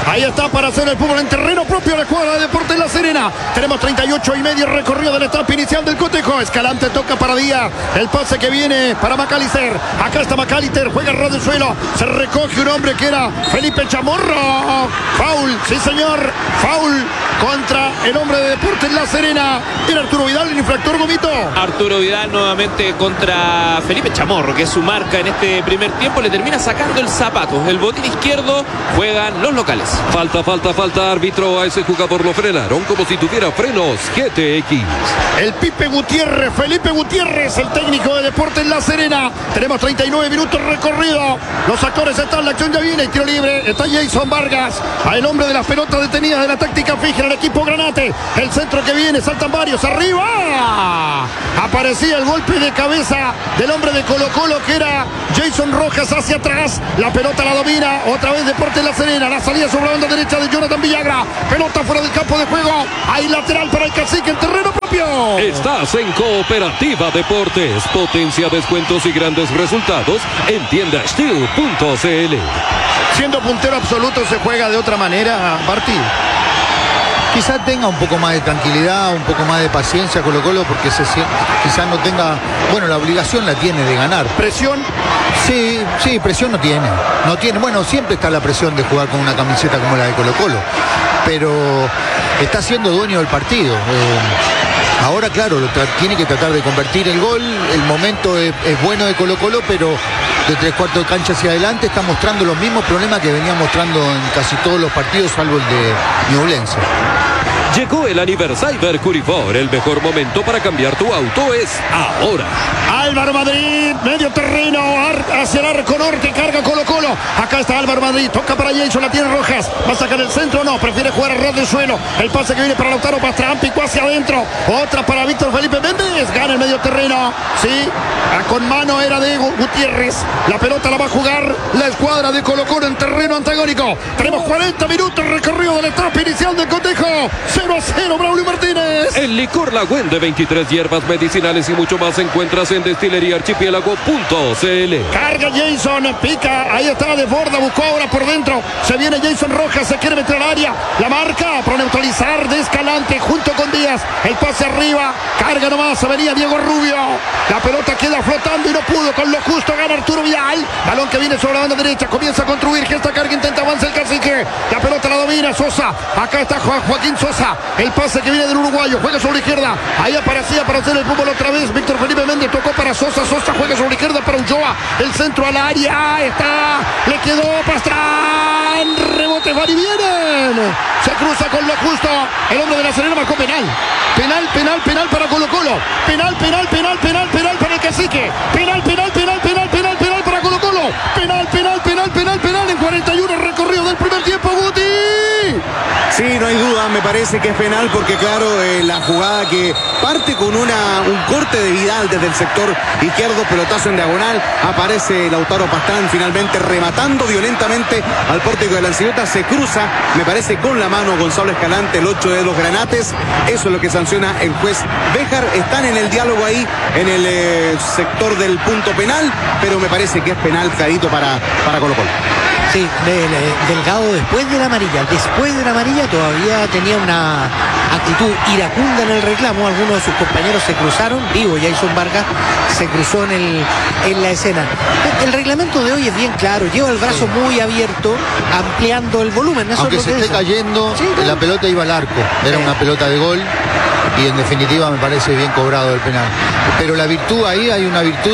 Ahí está para hacer el fútbol en terreno propio de la escuadra de Deportes La Serena. Tenemos 38,5 recorrido de la etapa inicial del cotejo. Escalante toca para Díaz. El pase que viene para McAllister. Acá está McAllister, juega ras del suelo. Se recoge un hombre que era Felipe Chamorro. Foul, sí señor. Foul contra el hombre de Deportes La Serena. Era Arturo Vidal, el infractor, Gomito. Arturo Vidal nuevamente contra Felipe Chamorro, que es su marca en este primer tiempo. Le termina sacando el zapato. El botín izquierdo, juegan los locales. Falta, árbitro. A ese jugador lo frenaron como si tuviera frenos GTX. El Pipe Gutiérrez, Felipe Gutiérrez, el técnico de Deportes La Serena. Tenemos 39 minutos recorrido. Los actores están, la acción ya viene, el tiro libre. Está Jason Vargas, el hombre de las pelotas detenidas de la táctica fija en el equipo Granate. El centro que viene, saltan varios, arriba. Aparecía el golpe de cabeza del hombre de Colo-Colo, que era Jason Rojas, hacia atrás. La pelota la domina, otra vez Deportes La Serena. La salida sobre la banda derecha de Jonathan Villagra. Pelota fuera del campo de juego. Hay lateral para el Cacique en terreno propio. Estás en Cooperativa Deportes. Potencia, descuentos y grandes resultados en tiendasteel.cl. Siendo puntero absoluto se juega de otra manera, Barty. Quizás tenga un poco más de tranquilidad, un poco más de paciencia Colo-Colo, porque quizás no tenga, bueno, la obligación la tiene de ganar. ¿Presión? Sí, presión no tiene. Bueno, siempre está la presión de jugar con una camiseta como la de Colo-Colo, pero está siendo dueño del partido. Ahora, claro, tiene que tratar de convertir el gol. El momento es bueno de Colo-Colo, pero de 3/4 de cancha hacia adelante está mostrando los mismos problemas que venía mostrando en casi todos los partidos, salvo el de Ñublense. Llegó el Aniversaire Curifor. El mejor momento para cambiar tu auto es ahora. Álvaro Madrid, medio terreno, hacia el arco norte, carga Colo-Colo. Acá está Álvaro Madrid, toca para Jason, la tiene Rojas. ¿Va a sacar el centro? No, prefiere jugar a ras del suelo. El pase que viene para Lautaro Pastrán, picó hacia adentro. Otra para Víctor Felipe Méndez, gana el medio terreno. Sí, con mano era de Gutiérrez. La pelota la va a jugar la escuadra de Colo-Colo en terreno antagónico. Tenemos 40 minutos recorrido de la etapa inicial del cotejo. 0-0, Braulio Martínez. El licor Lagüen de 23 hierbas medicinales y mucho más encuentras en destileriaarchipiélago.cl. Carga Jason, pica, ahí está, desborda, buscó ahora por dentro. Se viene Jason Rojas, se quiere meter al área. La marca para neutralizar de Escalante junto con Díaz. El pase arriba, carga nomás, venía Diego Rubio. La pelota queda flotando y no pudo, con lo justo gana Arturo Vidal. Balón que viene sobre la banda derecha, comienza a construir, gesta carga, intenta avanzar el Cacique. La pelota la domina Sosa, acá está Joaquín Sosa. El pase que viene del uruguayo, juega sobre la izquierda. Ahí aparecía para hacer el fútbol otra vez Víctor Felipe Méndez, tocó para Sosa, juega sobre la izquierda para Ulloa. El centro al área, ahí está, le quedó Pastrán. Rebote, van y vienen. Se cruza con lo justo. El hombre de La Serena marcó penal para Colo-Colo. Penal para el Cacique. Penal para Colo-Colo. Penal en 41 recorrido del primer tiempo, Guti. Sí, no hay duda, me parece que es penal porque claro, la jugada que parte con un corte de Vidal desde el sector izquierdo, pelotazo en diagonal, aparece Lautaro Pastrán finalmente rematando violentamente al pórtico de la Ancillota, se cruza, me parece con la mano Gonzalo Escalante, el 8 de los Granates, eso es lo que sanciona el juez Béjar. Están en el diálogo ahí en el sector del punto penal, pero me parece que es penal clarito para Colo-Colo. Sí, Delgado después de la amarilla todavía tenía una actitud iracunda en el reclamo. Algunos de sus compañeros se cruzaron, Jason Vargas se cruzó en la escena. El reglamento de hoy es bien claro, lleva el brazo muy abierto, ampliando el volumen. Eso aunque se esté cayendo, la pelota iba al arco, era una pelota de gol. Y en definitiva me parece bien cobrado el penal. Pero la virtud ahí, hay una virtud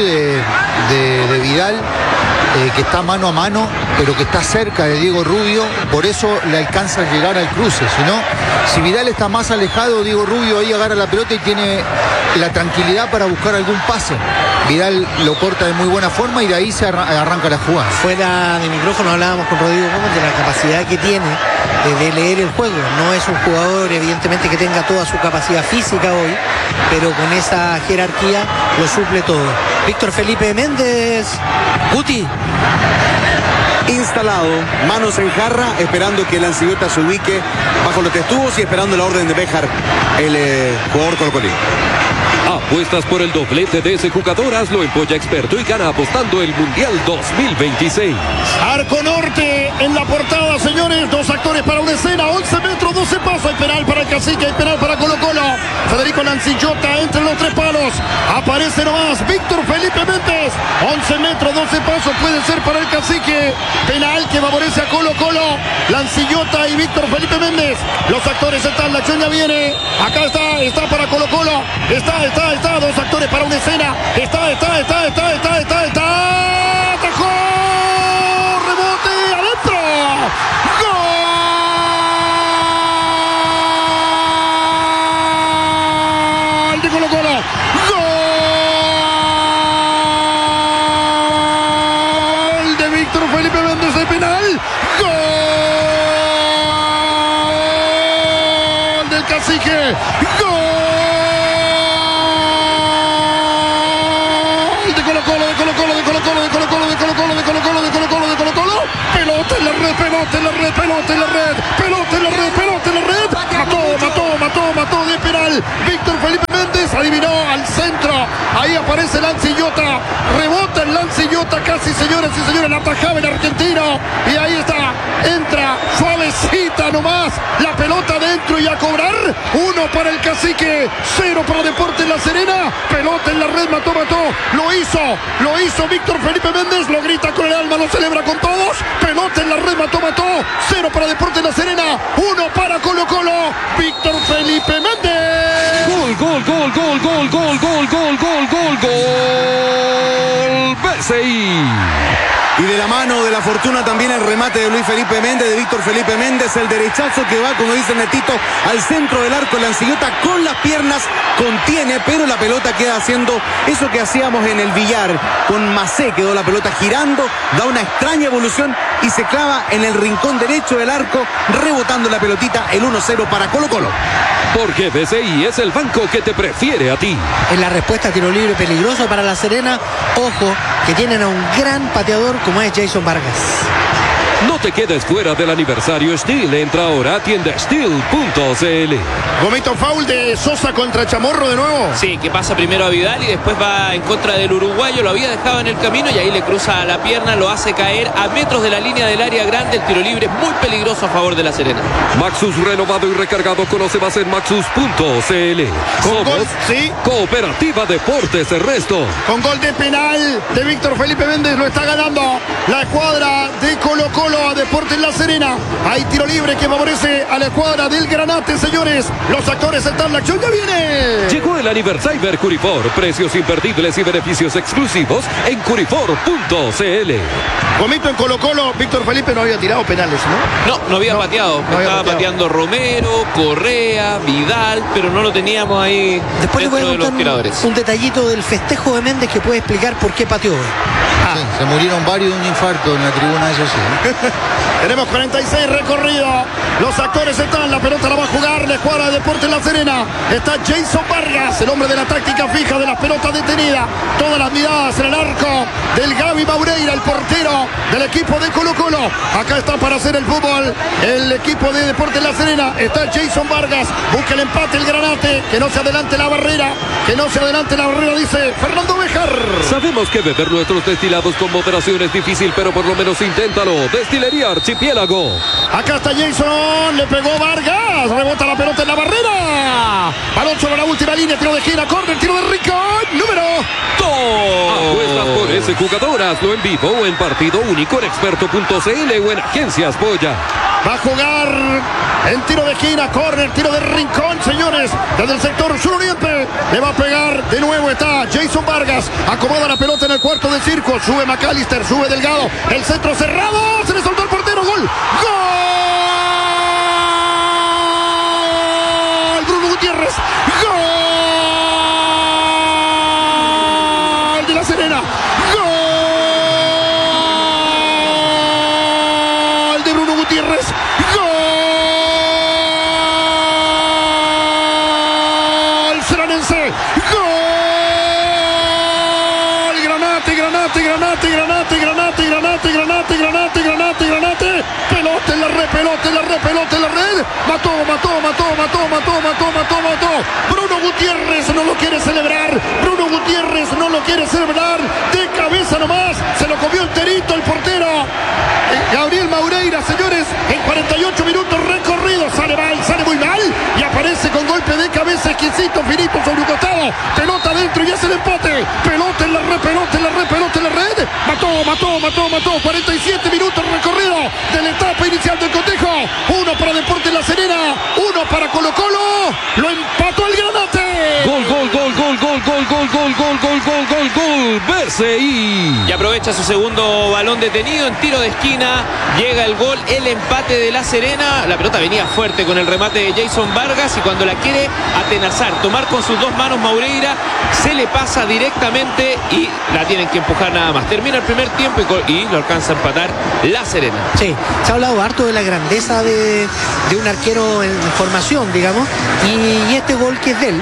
de Vidal, que está mano a mano, pero que está cerca de Diego Rubio, por eso le alcanza a llegar al cruce. Si Vidal está más alejado, Diego Rubio ahí agarra la pelota y tiene la tranquilidad para buscar algún pase. Vidal lo corta de muy buena forma y de ahí se arranca la jugada. Fuera de micrófono hablábamos con Rodrigo Gómez de la capacidad que tiene de leer el juego. No es un jugador evidentemente que tenga toda su capacidad física hoy, pero con esa jerarquía lo suple todo. Víctor Felipe Méndez, Guti. Instalado, manos en jarra, esperando que el Ancillota se ubique bajo los testubos y esperando la orden de Béjar, el jugador colocolino. Apuestas por el doblete de ese jugador, hazlo en Polla Experto y gana apostando el Mundial 2026. Arco norte, en la portada, señores. Dos actores para una escena. 11 metros, 12 pasos. Hay penal para el Cacique, hay penal para Colo-Colo. Federico Lancillota entre los 3 palos. Aparece nomás Víctor Felipe Méndez. 11 metros, 12 pasos. Puede ser para el Cacique. Penal que favorece a Colo-Colo. Lancillota y Víctor Felipe Méndez. Los actores están, la acción ya viene. Acá está para Colo-Colo. Está. Dos actores para una escena. Está. Atajó. Rebote adentro. Gol de Colo-Colo. Gol de Víctor Felipe Méndez de penal. Gol del Cacique. Pelota en la red. Mató de penal. Víctor Felipe Méndez adivinó al centro. Ahí aparece Lancillota. Rebota el Lancillota casi, señoras y señores. La atajaba el argentino. Y ahí está. Entra suavecita nomás. La pelota dentro y a cobrar. 1 para el Cacique. 0 para Deportes La Serena. Pelota en la red. Mató. Lo hizo Víctor Felipe Méndez. Lo grita con el alma. Lo celebra con todos. Pelota en la red. Mató. 0 para Deportes La Serena. 1 para Colo-Colo. Víctor Felipe Méndez. Gol. BCI. Y de la mano de la fortuna también el remate de Luis Felipe Méndez, de Víctor Felipe Méndez, el derechazo que va, como dice Netito, al centro del arco. Lancillota con las piernas contiene, pero la pelota queda haciendo eso que hacíamos en el billar. Con Macé quedó la pelota girando, da una extraña evolución y se clava en el rincón derecho del arco, rebotando la pelotita, el 1-0 para Colo-Colo. Porque BCI es el banco que te prefiere a ti. En la respuesta, tiro libre peligroso para La Serena. Ojo, que tienen a un gran pateador como es Jason Vargas. No te quedes fuera del aniversario Steel. Entra ahora a tiendasteel.cl. Gomito, foul de Sosa contra Chamorro de nuevo. Sí, que pasa primero a Vidal y después va en contra del uruguayo. Lo había dejado en el camino y ahí le cruza a la pierna, lo hace caer a metros de la línea del área grande. El tiro libre muy peligroso a favor de La Serena. Maxus renovado y recargado. Conoce más en maxus.cl. Somos Cooperativa Deportes El Resto. Con gol de penal de Víctor Felipe Méndez, lo está ganando la escuadra de Colo-Colo a Deportes La Serena. Hay tiro libre que favorece a la escuadra del Granate, señores. Los actores están, la acción ya viene. Llegó el aniversario Curifor. Precios imperdibles y beneficios exclusivos en curifor.cl. Gomito, en Colo-Colo, Víctor Felipe no había tirado penales, ¿no? No había pateado. Estaba pateando Romero, Correa, Vidal, pero no lo teníamos ahí. Después dentro de los le tiradores. un detallito del festejo de Méndez que puede explicar por qué pateó. Sí, se murieron varios de un infarto en la tribuna, eso sí. Tenemos 46 recorrido. Los actores están, la pelota la va a jugar la escuadra de Deportes La Serena. Está Jason Vargas, el hombre de la táctica fija de las pelotas detenidas. Todas las miradas en el arco del Gaby Maureira, el portero del equipo de Colo-Colo. Acá está para hacer el fútbol el equipo de Deportes La Serena. Está Jason Vargas, busca el empate el Granate. Que no se adelante la barrera, dice Fernando Bejar. Sabemos que beber nuestros destilados con moderación es difícil, pero por lo menos inténtalo. Destilería Archipiélago. Acá está Jason, le pegó Vargas, rebota la pelota en la barrera. Balón sobre la última línea, tiro de esquina, córner, tiro de Rincón, número 2. Apuestas por ese jugador, hazlo en vivo o en partido único en experto.cl o en Agencias Boya. Va a jugar en tiro de esquina, córner, tiro de Rincón, señores, desde el sector suroriente. Le va a pegar, de nuevo está Jason Vargas, acomoda la pelota en el cuarto de circo, sube McAllister, sube Delgado, el centro cerrado, se le soltó el portero, gol, gol Bruno Gutiérrez, gol de La Serena, gol de Bruno Gutiérrez, gol seranense, gol Granate, pelota en la red, mató, Bruno Gutiérrez, no lo quiere celebrar. Bruno Gutiérrez no lo quiere celebrar. De cabeza nomás. Se lo comió enterito el portero. Gabriel Maureira, señores, en 48 minutos recorridos. Sale mal, sale muy mal. Y aparece con golpe de cabeza exquisito, finito sobre un costado. Pelota adentro y hace el empate. Pelota en la red, pelota en la red, pelota en la red. Mató. 47 minutos recorrido de la etapa inicial del cotejo. 1 para Deportes La Serena, 1 para Colo-Colo. Lo empató el Granate. Gol. BCI. Y aprovecha su segundo balón detenido en tiro de esquina. Llega el gol, el empate de La Serena. La pelota venía fuerte con el remate de Jason Vargas y cuando la quiere atenazar, tomar con sus dos manos Maureira, se le pasa directamente y la tienen que empujar nada más. Termina el primer tiempo y lo alcanza a empatar La Serena. Sí, se ha hablado harto de la grandeza de un arquero en formación, digamos, y este gol que es de él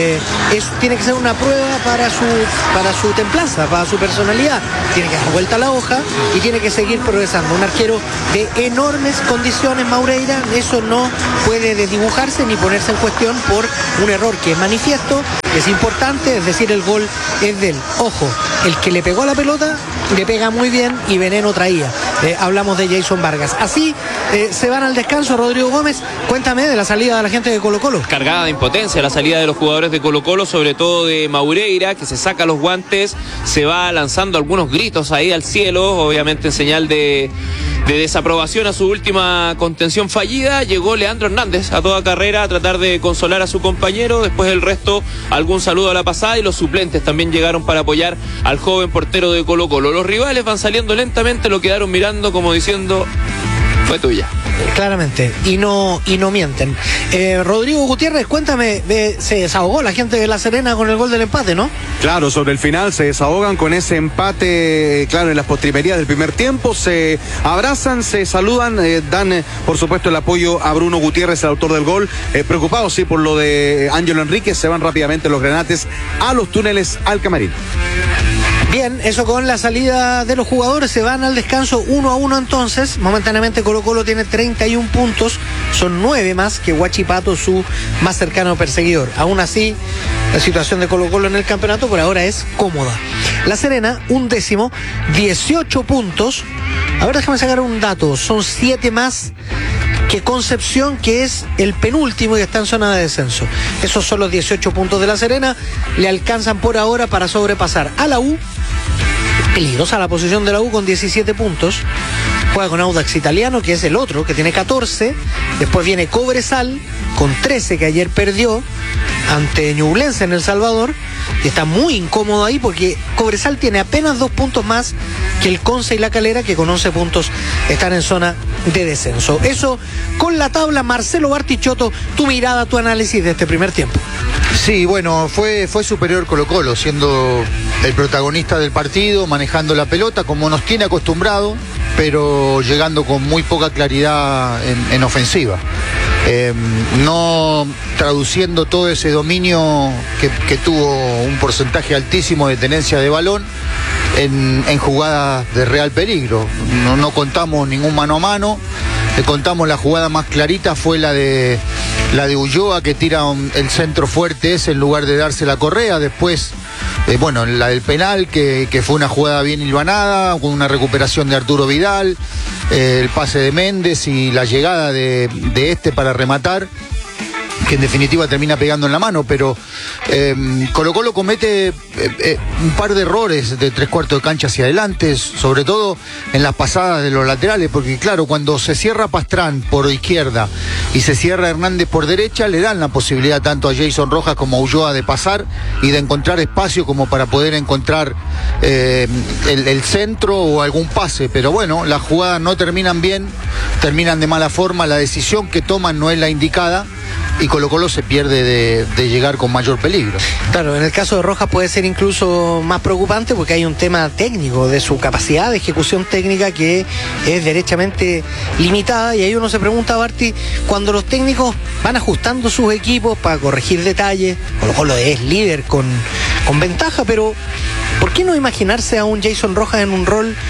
tiene que ser una prueba para su templanza, para su personalidad. Tiene que dar vuelta a la hoja y tiene que seguir progresando. Un arquero de enormes condiciones, Maureira, eso no puede desdibujarse ni ponerse en cuestión por un error que es manifiesto, que es importante, es decir, el gol es de él. Ojo, el que le pegó a la pelota le pega muy bien y veneno traía. Hablamos de Jason Vargas. Así se van al descanso. Rodrigo Gómez, cuéntame de la salida de la gente de Colo-Colo. Cargada de impotencia la salida de los jugadores de Colo-Colo, sobre todo de Maureira, que se saca los guantes, se va lanzando algunos gritos ahí al cielo, obviamente en señal de desaprobación a su última contención fallida. Llegó Leandro Hernández a toda carrera a tratar de consolar a su compañero. Después el resto, algún saludo a la pasada, y los suplentes también llegaron para apoyar al joven portero de Colo-Colo. Los rivales van saliendo lentamente, lo quedaron mirando como diciendo: fue tuya. Claramente, y no mienten. Rodrigo Gutiérrez, cuéntame, se desahogó la gente de La Serena con el gol del empate, ¿no? Claro, sobre el final se desahogan con ese empate, claro, en las postrimerías del primer tiempo, se abrazan, se saludan, dan por supuesto el apoyo a Bruno Gutiérrez, el autor del gol. Preocupados, sí, por lo de Ángelo Enríquez, se van rápidamente los granates a los túneles al camarín. Bien, eso con la salida de los jugadores, se van al descanso 1-1 entonces. Momentáneamente Colo-Colo tiene 31 puntos, son 9 más que Huachipato, su más cercano perseguidor. Aún así, la situación de Colo-Colo en el campeonato por ahora es cómoda. La Serena, 11º, 18 puntos. A ver, déjame sacar un dato, son 7 más que Concepción, que es el penúltimo y está en zona de descenso. Esos son los 18 puntos de La Serena, le alcanzan por ahora para sobrepasar a la U. Peligrosa la posición de la U con 17 puntos. Juega con Audax Italiano, que es el otro, que tiene 14. Después viene Cobresal con 13, que ayer perdió ante Ñublense en El Salvador. Y está muy incómodo ahí porque Cobresal tiene apenas 2 puntos más que el Conce y La Calera, que con 11 puntos están en zona de descenso. Eso con la tabla. Marcelo Bartichotto, tu mirada, tu análisis de este primer tiempo. Sí, bueno, fue superior Colo-Colo, siendo el protagonista del partido, manejando la pelota como nos tiene acostumbrado, pero llegando con muy poca claridad en ofensiva. No traduciendo todo ese dominio que tuvo un porcentaje altísimo de tenencia de balón en jugadas de real peligro. No contamos ningún mano a mano. Contamos la jugada más clarita, fue la de Ulloa, que tira el centro fuerte ese en lugar de darse la Correa. Después, la del penal, que fue una jugada bien hilvanada, con una recuperación de Arturo Vidal, el pase de Méndez y la llegada de este para rematar, que en definitiva termina pegando en la mano. Pero Colo-Colo comete un par de errores de 3/4 de cancha hacia adelante, sobre todo en las pasadas de los laterales, porque claro, cuando se cierra Pastrán por izquierda y se cierra Hernández por derecha, le dan la posibilidad tanto a Jason Rojas como a Ulloa de pasar y de encontrar espacio como para poder encontrar el centro o algún pase. Pero bueno, las jugadas no terminan bien, terminan de mala forma, la decisión que toman no es la indicada y Colo-Colo se pierde de llegar con mayor peligro. Claro, en el caso de Rojas puede ser incluso más preocupante porque hay un tema técnico, de su capacidad de ejecución técnica, que es derechamente limitada. Y ahí uno se pregunta, Barty, cuando los técnicos van ajustando sus equipos para corregir detalles, Colo-Colo es líder con ventaja, pero ¿por qué no imaginarse a un Jason Rojas en un rol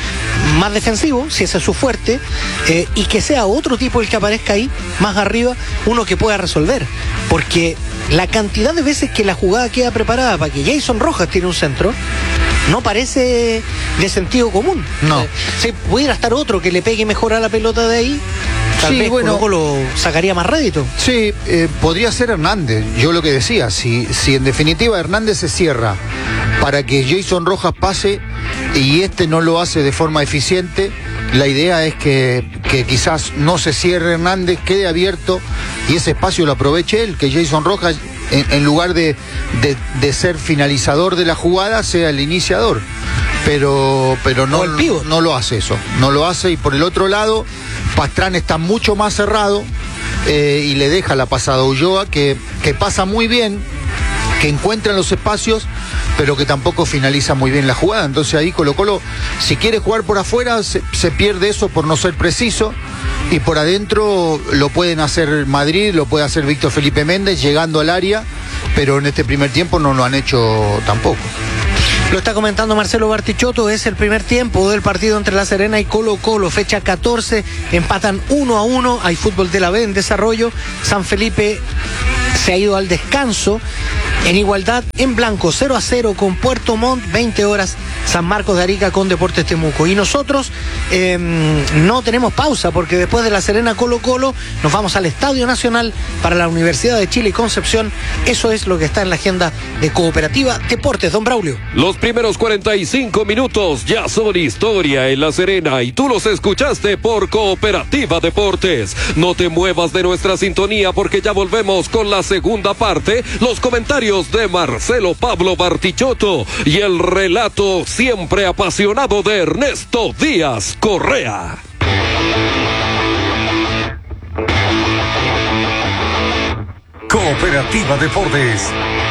más defensivo, si ese es su fuerte, y que sea otro tipo el que aparezca ahí, más arriba, uno que pueda resolver. Porque la cantidad de veces que la jugada queda preparada para que Jason Rojas tiene un centro, no parece de sentido común. No. Si pudiera estar otro que le pegue mejor a la pelota de ahí, tal vez luego lo sacaría más rédito. Sí, podría ser Hernández. Yo lo que decía, si en definitiva Hernández se cierra para que Jason Rojas pase y no lo hace de forma eficiente, la idea es que quizás no se cierre Hernández, quede abierto y ese espacio lo aproveche él, que Jason Rojas en lugar de ser finalizador de la jugada sea el iniciador. Pero no lo hace eso, no lo hace. Y por el otro lado Pastrana está mucho más cerrado y le deja la pasada a Ulloa, que pasa muy bien, que encuentra los espacios, pero que tampoco finaliza muy bien la jugada. Entonces ahí Colo-Colo, si quiere jugar por afuera, se pierde eso por no ser preciso, y por adentro lo pueden hacer Madrid, lo puede hacer Víctor Felipe Méndez llegando al área, pero en este primer tiempo no lo han hecho tampoco. Lo está comentando Marcelo Bartichotto, es el primer tiempo del partido entre La Serena y Colo-Colo, fecha 14, empatan 1-1, hay fútbol de la B en desarrollo, San Felipe se ha ido al descanso en igualdad en blanco, 0-0 con Puerto Montt, 20 horas San Marcos de Arica con Deportes Temuco. Y nosotros no tenemos pausa, porque después de La Serena Colo-Colo nos vamos al Estadio Nacional para la Universidad de Chile y Concepción. Eso es lo que está en la agenda de Cooperativa Deportes. Don Braulio. Los primeros 45 minutos ya son historia en La Serena y tú los escuchaste por Cooperativa Deportes. No te muevas de nuestra sintonía, porque ya volvemos con la segunda parte, los comentarios de Marcelo Pablo Bartichotto y el relato siempre apasionado de Ernesto Díaz Correa. Cooperativa Deportes.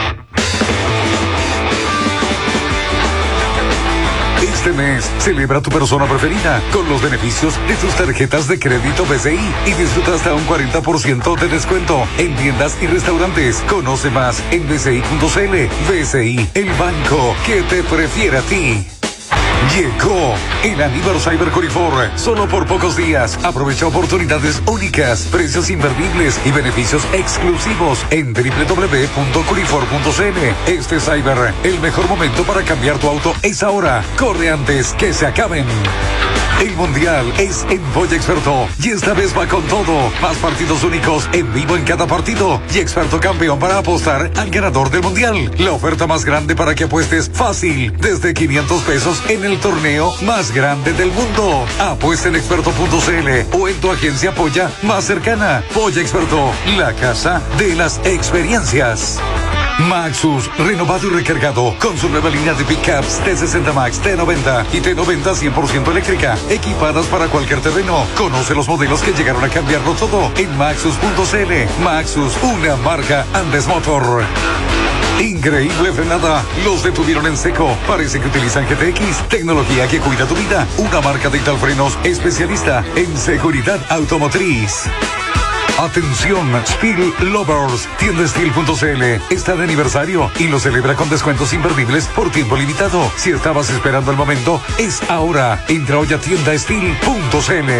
Este mes, celebra tu persona preferida con los beneficios de tus tarjetas de crédito BCI y disfruta hasta un 40% de descuento en tiendas y restaurantes. Conoce más en bci.cl. BCI, el banco que te prefiere a ti. Llegó el Aníbal Curifor. Solo por pocos días. Aprovecha oportunidades únicas, precios imperdibles y beneficios exclusivos en www.curifor.cl. Este Cyber, el mejor momento para cambiar tu auto es ahora. Corre antes que se acaben. El Mundial es en Polla Experto y esta vez va con todo. Más partidos únicos en vivo en cada partido y Experto campeón para apostar al ganador del Mundial. La oferta más grande para que apuestes fácil, desde 500 pesos en el torneo más grande del mundo. Apuesta en experto.cl o en tu agencia Polla más cercana. Polla Experto, la casa de las experiencias. Maxus, renovado y recargado con su nueva línea de pickups T60 Max, T90 y T90 100% eléctrica, equipadas para cualquier terreno. Conoce los modelos que llegaron a cambiarlo todo en Maxus.cl. Maxus, una marca Andes Motor. Increíble frenada, los detuvieron en seco. Parece que utilizan GTX, tecnología que cuida tu vida. Una marca de Italfrenos especialista en seguridad automotriz. Atención, Steel Lovers, tienda Steel.cl está de aniversario y lo celebra con descuentos imperdibles por tiempo limitado. Si estabas esperando el momento, es ahora. Entra hoy a tienda Steel.cl.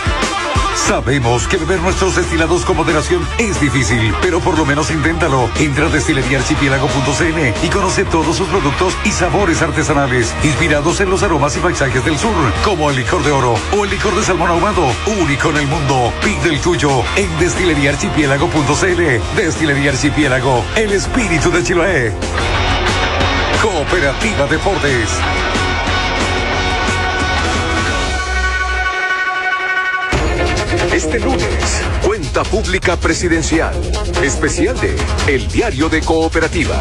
Sabemos que beber nuestros destilados con moderación es difícil, pero por lo menos inténtalo. Entra a destileriaarchipiélago.cl y conoce todos sus productos y sabores artesanales, inspirados en los aromas y paisajes del sur, como el licor de oro o el licor de salmón ahumado, único en el mundo. Pide el tuyo en destileriaarchipiélago.cl. Destilería Archipiélago, el espíritu de Chiloé. Cooperativa Deportes. Este lunes, cuenta pública presidencial, especial de El Diario de Cooperativa.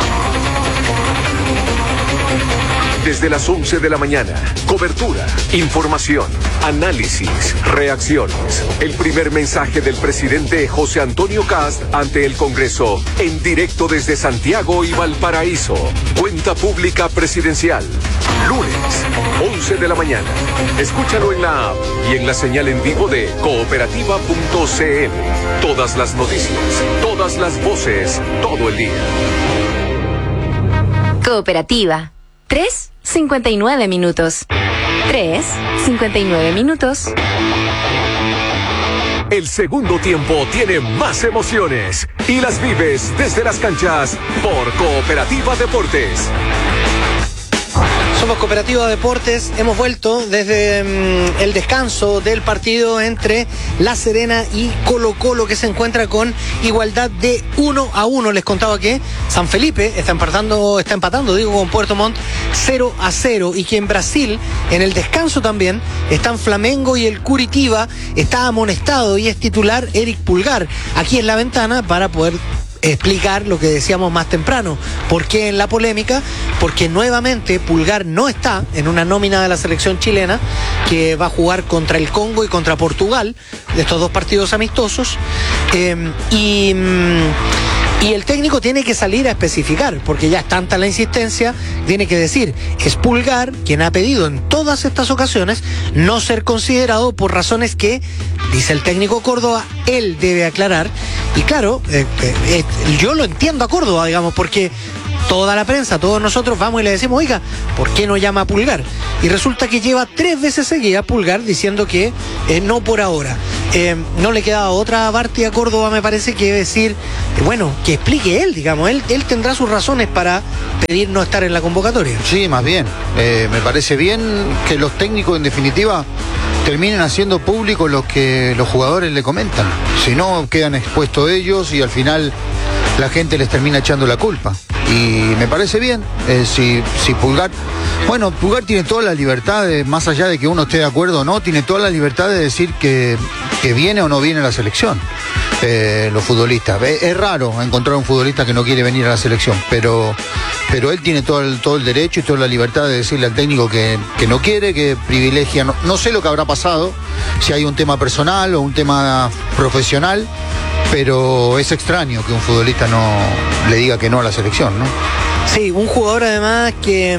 Desde las 11 de la mañana, cobertura, información, análisis, reacciones. El primer mensaje del presidente José Antonio Kast ante el Congreso, en directo desde Santiago y Valparaíso. Cuenta pública presidencial, lunes, 11 de la mañana. Escúchalo en la app y en la señal en vivo de cooperativa.cl. Todas las noticias, todas las voces, todo el día. Cooperativa. 3:59 minutos. 3:59 minutos. El segundo tiempo tiene más emociones y las vives desde las canchas por Cooperativa Deportes. Somos Cooperativa Deportes, hemos vuelto desde el descanso del partido entre La Serena y Colo-Colo, que se encuentra con igualdad de 1-1. Les contaba que San Felipe está empatando con Puerto Montt 0-0, y que en Brasil, en el descanso también, están Flamengo y el Curitiba. Está amonestado y es titular Eric Pulgar. Aquí en la ventana para poder explicar lo que decíamos más temprano. ¿Por qué en la polémica? Porque nuevamente Pulgar no está en una nómina de la selección chilena, que va a jugar contra el Congo y contra Portugal, de estos dos partidos amistosos, y el técnico tiene que salir a especificar, porque ya es tanta la insistencia, tiene que decir, es Pulgar quien ha pedido en todas estas ocasiones no ser considerado por razones que, dice el técnico Córdoba, él debe aclarar. Y claro, yo lo entiendo a Córdoba, digamos, porque toda la prensa, todos nosotros vamos y le decimos, oiga, ¿por qué no llama a Pulgar? Y resulta que lleva 3 veces seguidas Pulgar diciendo que no por ahora. No le queda otra parte a Córdoba, me parece, que decir, bueno, que explique él, digamos, él tendrá sus razones para pedir no estar en la convocatoria. Sí, más bien, me parece bien que los técnicos, en definitiva, terminen haciendo público lo que los jugadores le comentan. Si no, quedan expuestos ellos y al final la gente les termina echando la culpa. Y me parece bien, si Pulgar... Bueno, Pulgar tiene toda la libertad, más allá de que uno esté de acuerdo o no, tiene toda la libertad de decir que viene o no viene a la selección, los futbolistas. Es raro encontrar un futbolista que no quiere venir a la selección, pero él tiene todo el derecho y toda la libertad de decirle al técnico que no quiere, que privilegia. No sé lo que habrá pasado, si hay un tema personal o un tema profesional, pero es extraño que un futbolista no le diga que no a la selección, ¿no? Sí, un jugador además que...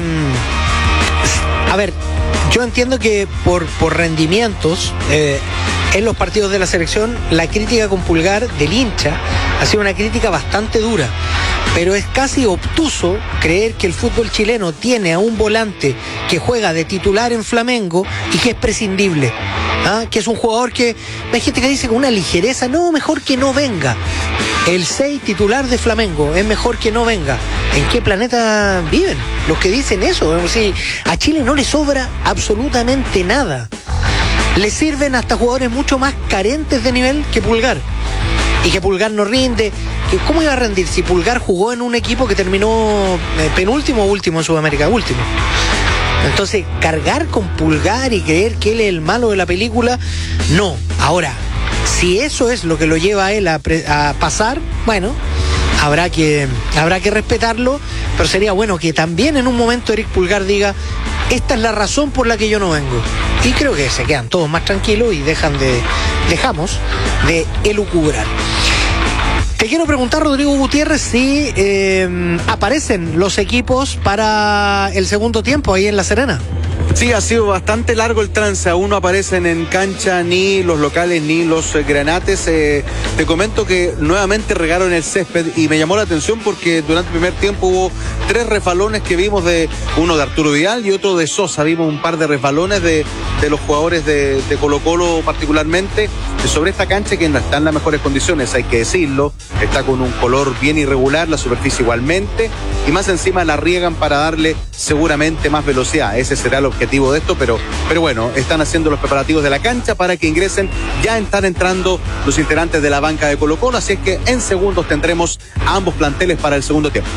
A ver, yo entiendo que por rendimientos en los partidos de la selección, la crítica con Pulgar del hincha ha sido una crítica bastante dura, pero es casi obtuso creer que el fútbol chileno tiene a un volante que juega de titular en Flamengo y que es prescindible. Que es un jugador que hay gente que dice con una ligereza, no, mejor que no venga. El 6 titular de Flamengo es mejor que no venga. ¿En qué planeta viven los que dicen eso? Si a Chile no le sobra absolutamente nada. Le sirven hasta jugadores mucho más carentes de nivel que Pulgar. Y que Pulgar no rinde. ¿Cómo iba a rendir si Pulgar jugó en un equipo que terminó penúltimo o último en Sudamérica? Último. Entonces, cargar con Pulgar y creer que él es el malo de la película, no. Ahora, si eso es lo que lo lleva a él a pasar, bueno, habrá que respetarlo, pero sería bueno que también en un momento Eric Pulgar diga, esta es la razón por la que yo no vengo. Y creo que se quedan todos más tranquilos y dejamos de elucubrar. Te quiero preguntar, Rodrigo Gutiérrez, si aparecen los equipos para el segundo tiempo ahí en La Serena. Sí, ha sido bastante largo el trance. Aún no aparecen en cancha ni los locales ni los granates. Te comento que nuevamente regaron el césped y me llamó la atención porque durante el primer tiempo hubo 3 refalones que vimos, uno de Arturo Vidal y otro de Sosa. Vimos un par de refalones de los jugadores de Colo-Colo particularmente sobre esta cancha, que no está en las mejores condiciones, hay que decirlo. Está con un color bien irregular, la superficie igualmente, y más encima la riegan para darle seguramente más velocidad. Ese será el objetivo de esto, pero bueno, están haciendo los preparativos de la cancha para que ingresen. Ya están entrando los integrantes de la banca de Colo-Colo, así es que en segundos tendremos a ambos planteles para el segundo tiempo.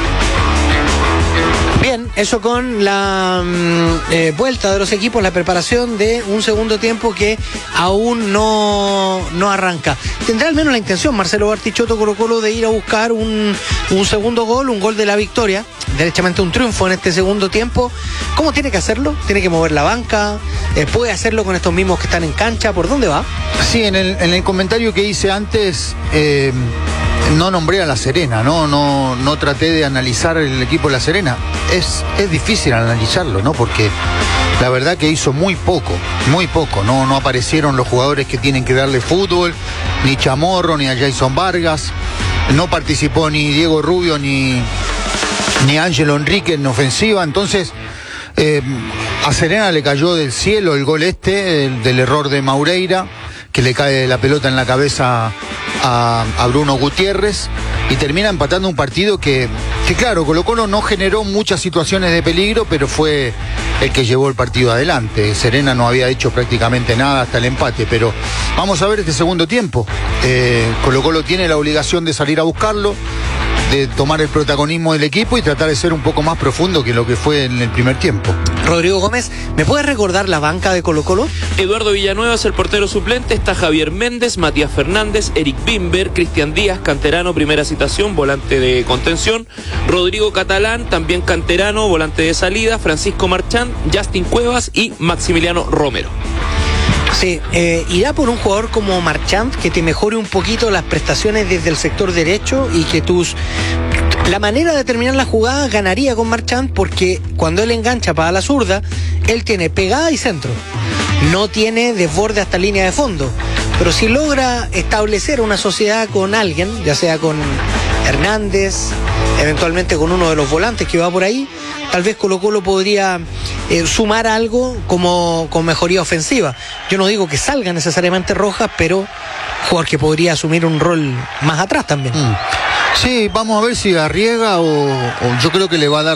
Bien, eso con la vuelta de los equipos, la preparación de un segundo tiempo que aún no arranca. Tendrá al menos la intención Marcelo Bartichotto Colo-Colo de ir a buscar un segundo gol, un gol de la victoria, derechamente un triunfo en este segundo tiempo. ¿Cómo tiene que hacerlo? ¿Tiene que mover la banca? ¿Puede hacerlo con estos mismos que están en cancha? ¿Por dónde va? Sí, en el comentario que hice antes, no nombré a La Serena, no traté de analizar el equipo de La Serena. Es difícil analizarlo, ¿no? Porque la verdad que hizo muy poco, no aparecieron los jugadores que tienen que darle fútbol, ni Chamorro, ni a Jason Vargas, no participó ni Diego Rubio, ni Ángelo Enrique en ofensiva. Entonces, A Serena le cayó del cielo el gol del error de Maureira, que le cae la pelota en la cabeza a Bruno Gutiérrez y termina empatando un partido que claro, Colo-Colo no generó muchas situaciones de peligro, pero fue el que llevó el partido adelante. Serena no había hecho prácticamente nada hasta el empate, pero vamos a ver este segundo tiempo. Colo-Colo tiene la obligación de salir a buscarlo, de tomar el protagonismo del equipo y tratar de ser un poco más profundo que lo que fue en el primer tiempo. Rodrigo Gómez, ¿me puedes recordar la banca de Colo-Colo? Eduardo Villanueva es el portero suplente, está Javier Méndez, Matías Fernández, Eric Bimber, Cristian Díaz, canterano, primera citación, volante de contención, Rodrigo Catalán, también canterano, volante de salida, Francisco Marchán, Justin Cuevas y Maximiliano Romero. Sí, irá por un jugador como Marchand que te mejore un poquito las prestaciones desde el sector derecho y que la manera de terminar la jugada ganaría con Marchand, porque cuando él engancha para la zurda, él tiene pegada y centro, no tiene desborde hasta línea de fondo, pero si logra establecer una sociedad con alguien, ya sea con Hernández, eventualmente con uno de los volantes que va por ahí, tal vez Colo-Colo podría sumar algo como con mejoría ofensiva. Yo no digo que salga necesariamente Rojas, pero jugador que podría asumir un rol más atrás también. Sí, vamos a ver si arriesga o yo creo que le va a dar